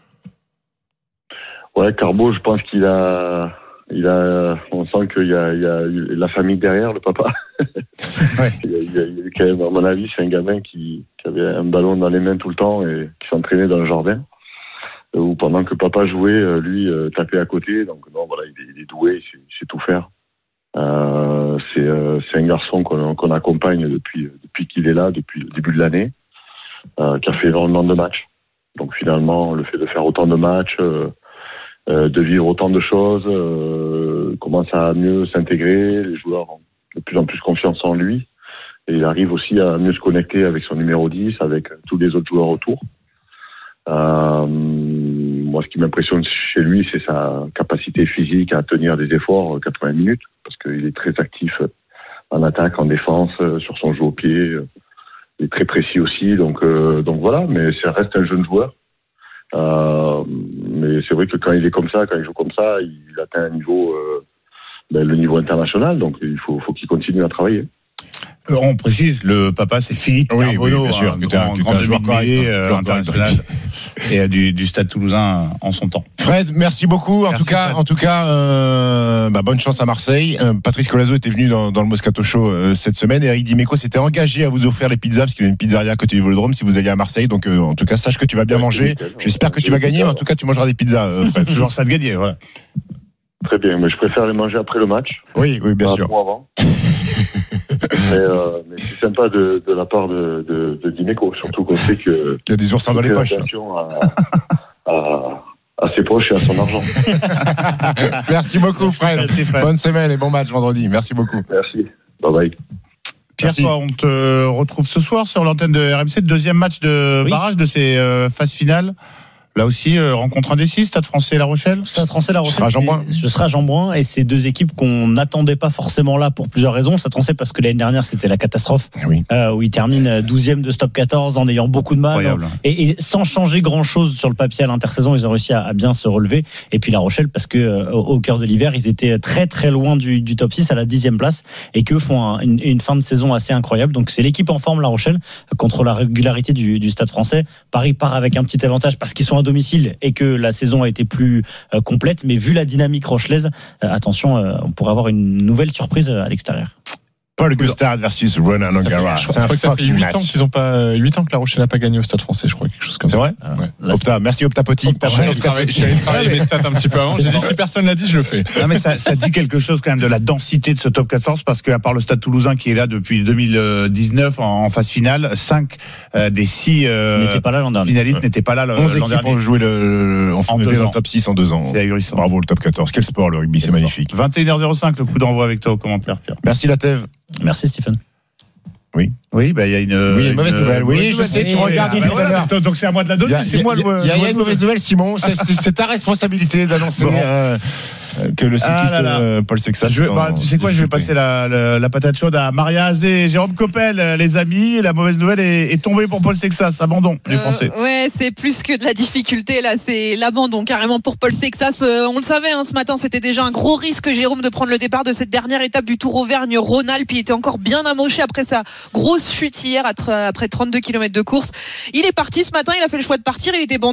Ouais, Carbo, je pense qu'il a, il a, on sent qu'il y a, il y a la famille derrière, le papa. Ouais. il, y a, il, y a, il y a quand même, à mon avis, c'est un gamin qui, qui avait un ballon dans les mains tout le temps et qui s'entraînait dans le jardin. Ou pendant que papa jouait, lui euh, tapait à côté. Donc non, voilà, il est, il est doué, il sait, il sait tout faire. Euh, c'est, euh, c'est un garçon qu'on, qu'on accompagne depuis, depuis qu'il est là, depuis le début de l'année, euh, qui a fait énormément de matchs. Donc finalement, le fait de faire autant de matchs, euh, euh, de vivre autant de choses, euh, commence à mieux s'intégrer. Les joueurs ont de plus en plus confiance en lui. Et il arrive aussi à mieux se connecter avec son numéro dix, avec tous les autres joueurs autour. Euh, moi, ce qui m'impressionne chez lui, c'est sa capacité physique à tenir des efforts quatre-vingts minutes, parce qu'il est très actif en attaque, en défense, sur son jeu au pied. Il est très précis aussi, donc euh, donc voilà. Mais ça reste un jeune joueur. Euh, mais c'est vrai que quand il est comme ça, quand il joue comme ça, il atteint un niveau, euh, ben, le niveau international. Donc il faut, faut qu'il continue à travailler. On précise, le papa c'est Philippe oui, Carbonneau, oui, bien sûr, un que grand, un, grand un joueur demi-mêlée euh, international et du, du Stade Toulousain en son temps. Fred, merci beaucoup. En merci tout cas, Fred. en tout cas, euh, bah, bonne chance à Marseille. Euh, Patrice Colazo était venu dans, dans le Moscato Show euh, cette semaine et Eric Dimeco s'était engagé à vous offrir les pizzas parce qu'il y a une pizzeria à côté du Vélodrome si vous alliez à Marseille. Donc, euh, en tout cas, sache que tu vas bien ouais, manger. Nickel, J'espère que tu vas gagner, mais en tout cas, tu mangeras des pizzas. Euh, Fred. Toujours ça de gagner, voilà. Très bien, mais je préfère les manger après le match. Oui, oui, bien sûr. Avant. mais, euh, mais c'est sympa de, de la part de, de, de Dimeco, surtout qu'on sait que qu'il y a des oursins dans les poches. Attention à, à, à ses poches et à son argent. Merci beaucoup, Fred. Merci, Fred. Bonne semaine et bon match vendredi. Merci beaucoup. Merci. Bye bye. Pierre, toi, on te retrouve ce soir sur l'antenne de R M C, deuxième match de oui. barrage de ces euh, phases finales. Là aussi, euh, rencontre indécise, Stade Français La Rochelle. Stade Français La Rochelle. Ce sera Jean-Bouin. Ce sera Jean-Bouin et c'est deux équipes qu'on n'attendait pas forcément là pour plusieurs raisons. Stade Français parce que l'année dernière c'était la catastrophe, oui. euh, où ils terminent douzième de top quatorze en ayant beaucoup de mal Incroyable. et, et sans changer grand chose sur le papier à l'intersaison, ils ont réussi à, à bien se relever. Et puis La Rochelle parce que euh, au, au cœur de l'hiver ils étaient très très loin du, du top six à la dixième place et qu'eux font un, une, une fin de saison assez incroyable. Donc c'est l'équipe en forme La Rochelle contre la régularité du, du Stade Français. Paris part avec un petit avantage parce qu'ils sont à domicile et que la saison a été plus euh, complète, mais vu la dynamique rochelaise, euh, attention, euh, on pourrait avoir une nouvelle surprise à l'extérieur. Paul Gustard versus Ronan O'Gara. Je crois que ça fait huit ans qu'ils ont pas, huit ans que La Rochelle n'a pas gagné au Stade Français, je crois, quelque chose comme c'est ça. C'est vrai? Ouais. Opta, merci Opta Poti. Opta, ouais, Opta Poti. J'avais travaillé mes stats un petit peu avant. J'ai dit, si personne l'a dit, je le fais. Non, mais ça, ça dit quelque chose quand même de la densité de ce top quatorze, parce qu'à part le Stade Toulousain qui est là depuis deux mille dix-neuf en, en phase finale, cinq euh, des six euh, pas là l'an dernier. finalistes ouais. n'étaient pas là l'an onze dernier. équipes ont joué le, en En deux deux dans ans. le top six en deux ans. C'est ahurissant. Bravo le top quatorze. Quel sport le rugby, c'est magnifique. vingt et une heures zéro cinq, le coup d'envoi avec toi au commentaire, Pierre. Merci Latev. Merci Stéphane. Oui. Oui, bah, il y a une. Oui, il y a une mauvaise une, nouvelle. Oui, mauvaise je nouvelle. sais, tu Oui, regardes ah, tout bah, à l'heure. voilà, donc c'est à moi de la Il y donner, a, c'est moi il y a, le. il y a, il y a une mauvaise nouvelle, Simon. C'est, c'est, c'est ta responsabilité d'annoncer Bon. euh, que le cycliste Ah là là. euh, Paul Sexas. Je vais- bah, tu sais quoi, je vais passer la, la, la patate chaude à Maria Azé et Jérôme Coppel, euh, les amis. La mauvaise nouvelle est, est tombée pour Paul Sexas, abandon du Euh, Français. ouais, c'est plus que de la difficulté là, c'est l'abandon carrément pour Paul Sexas. Euh, on le savait, hein, ce matin, c'était déjà un gros risque, Jérôme, de prendre le départ de cette dernière étape du Tour Auvergne-Rhône-Alpes. Il était encore bien amoché après sa grosse chute hier, après trente-deux kilomètres de course. Il est parti ce matin, il a fait le choix de partir, il était bandé.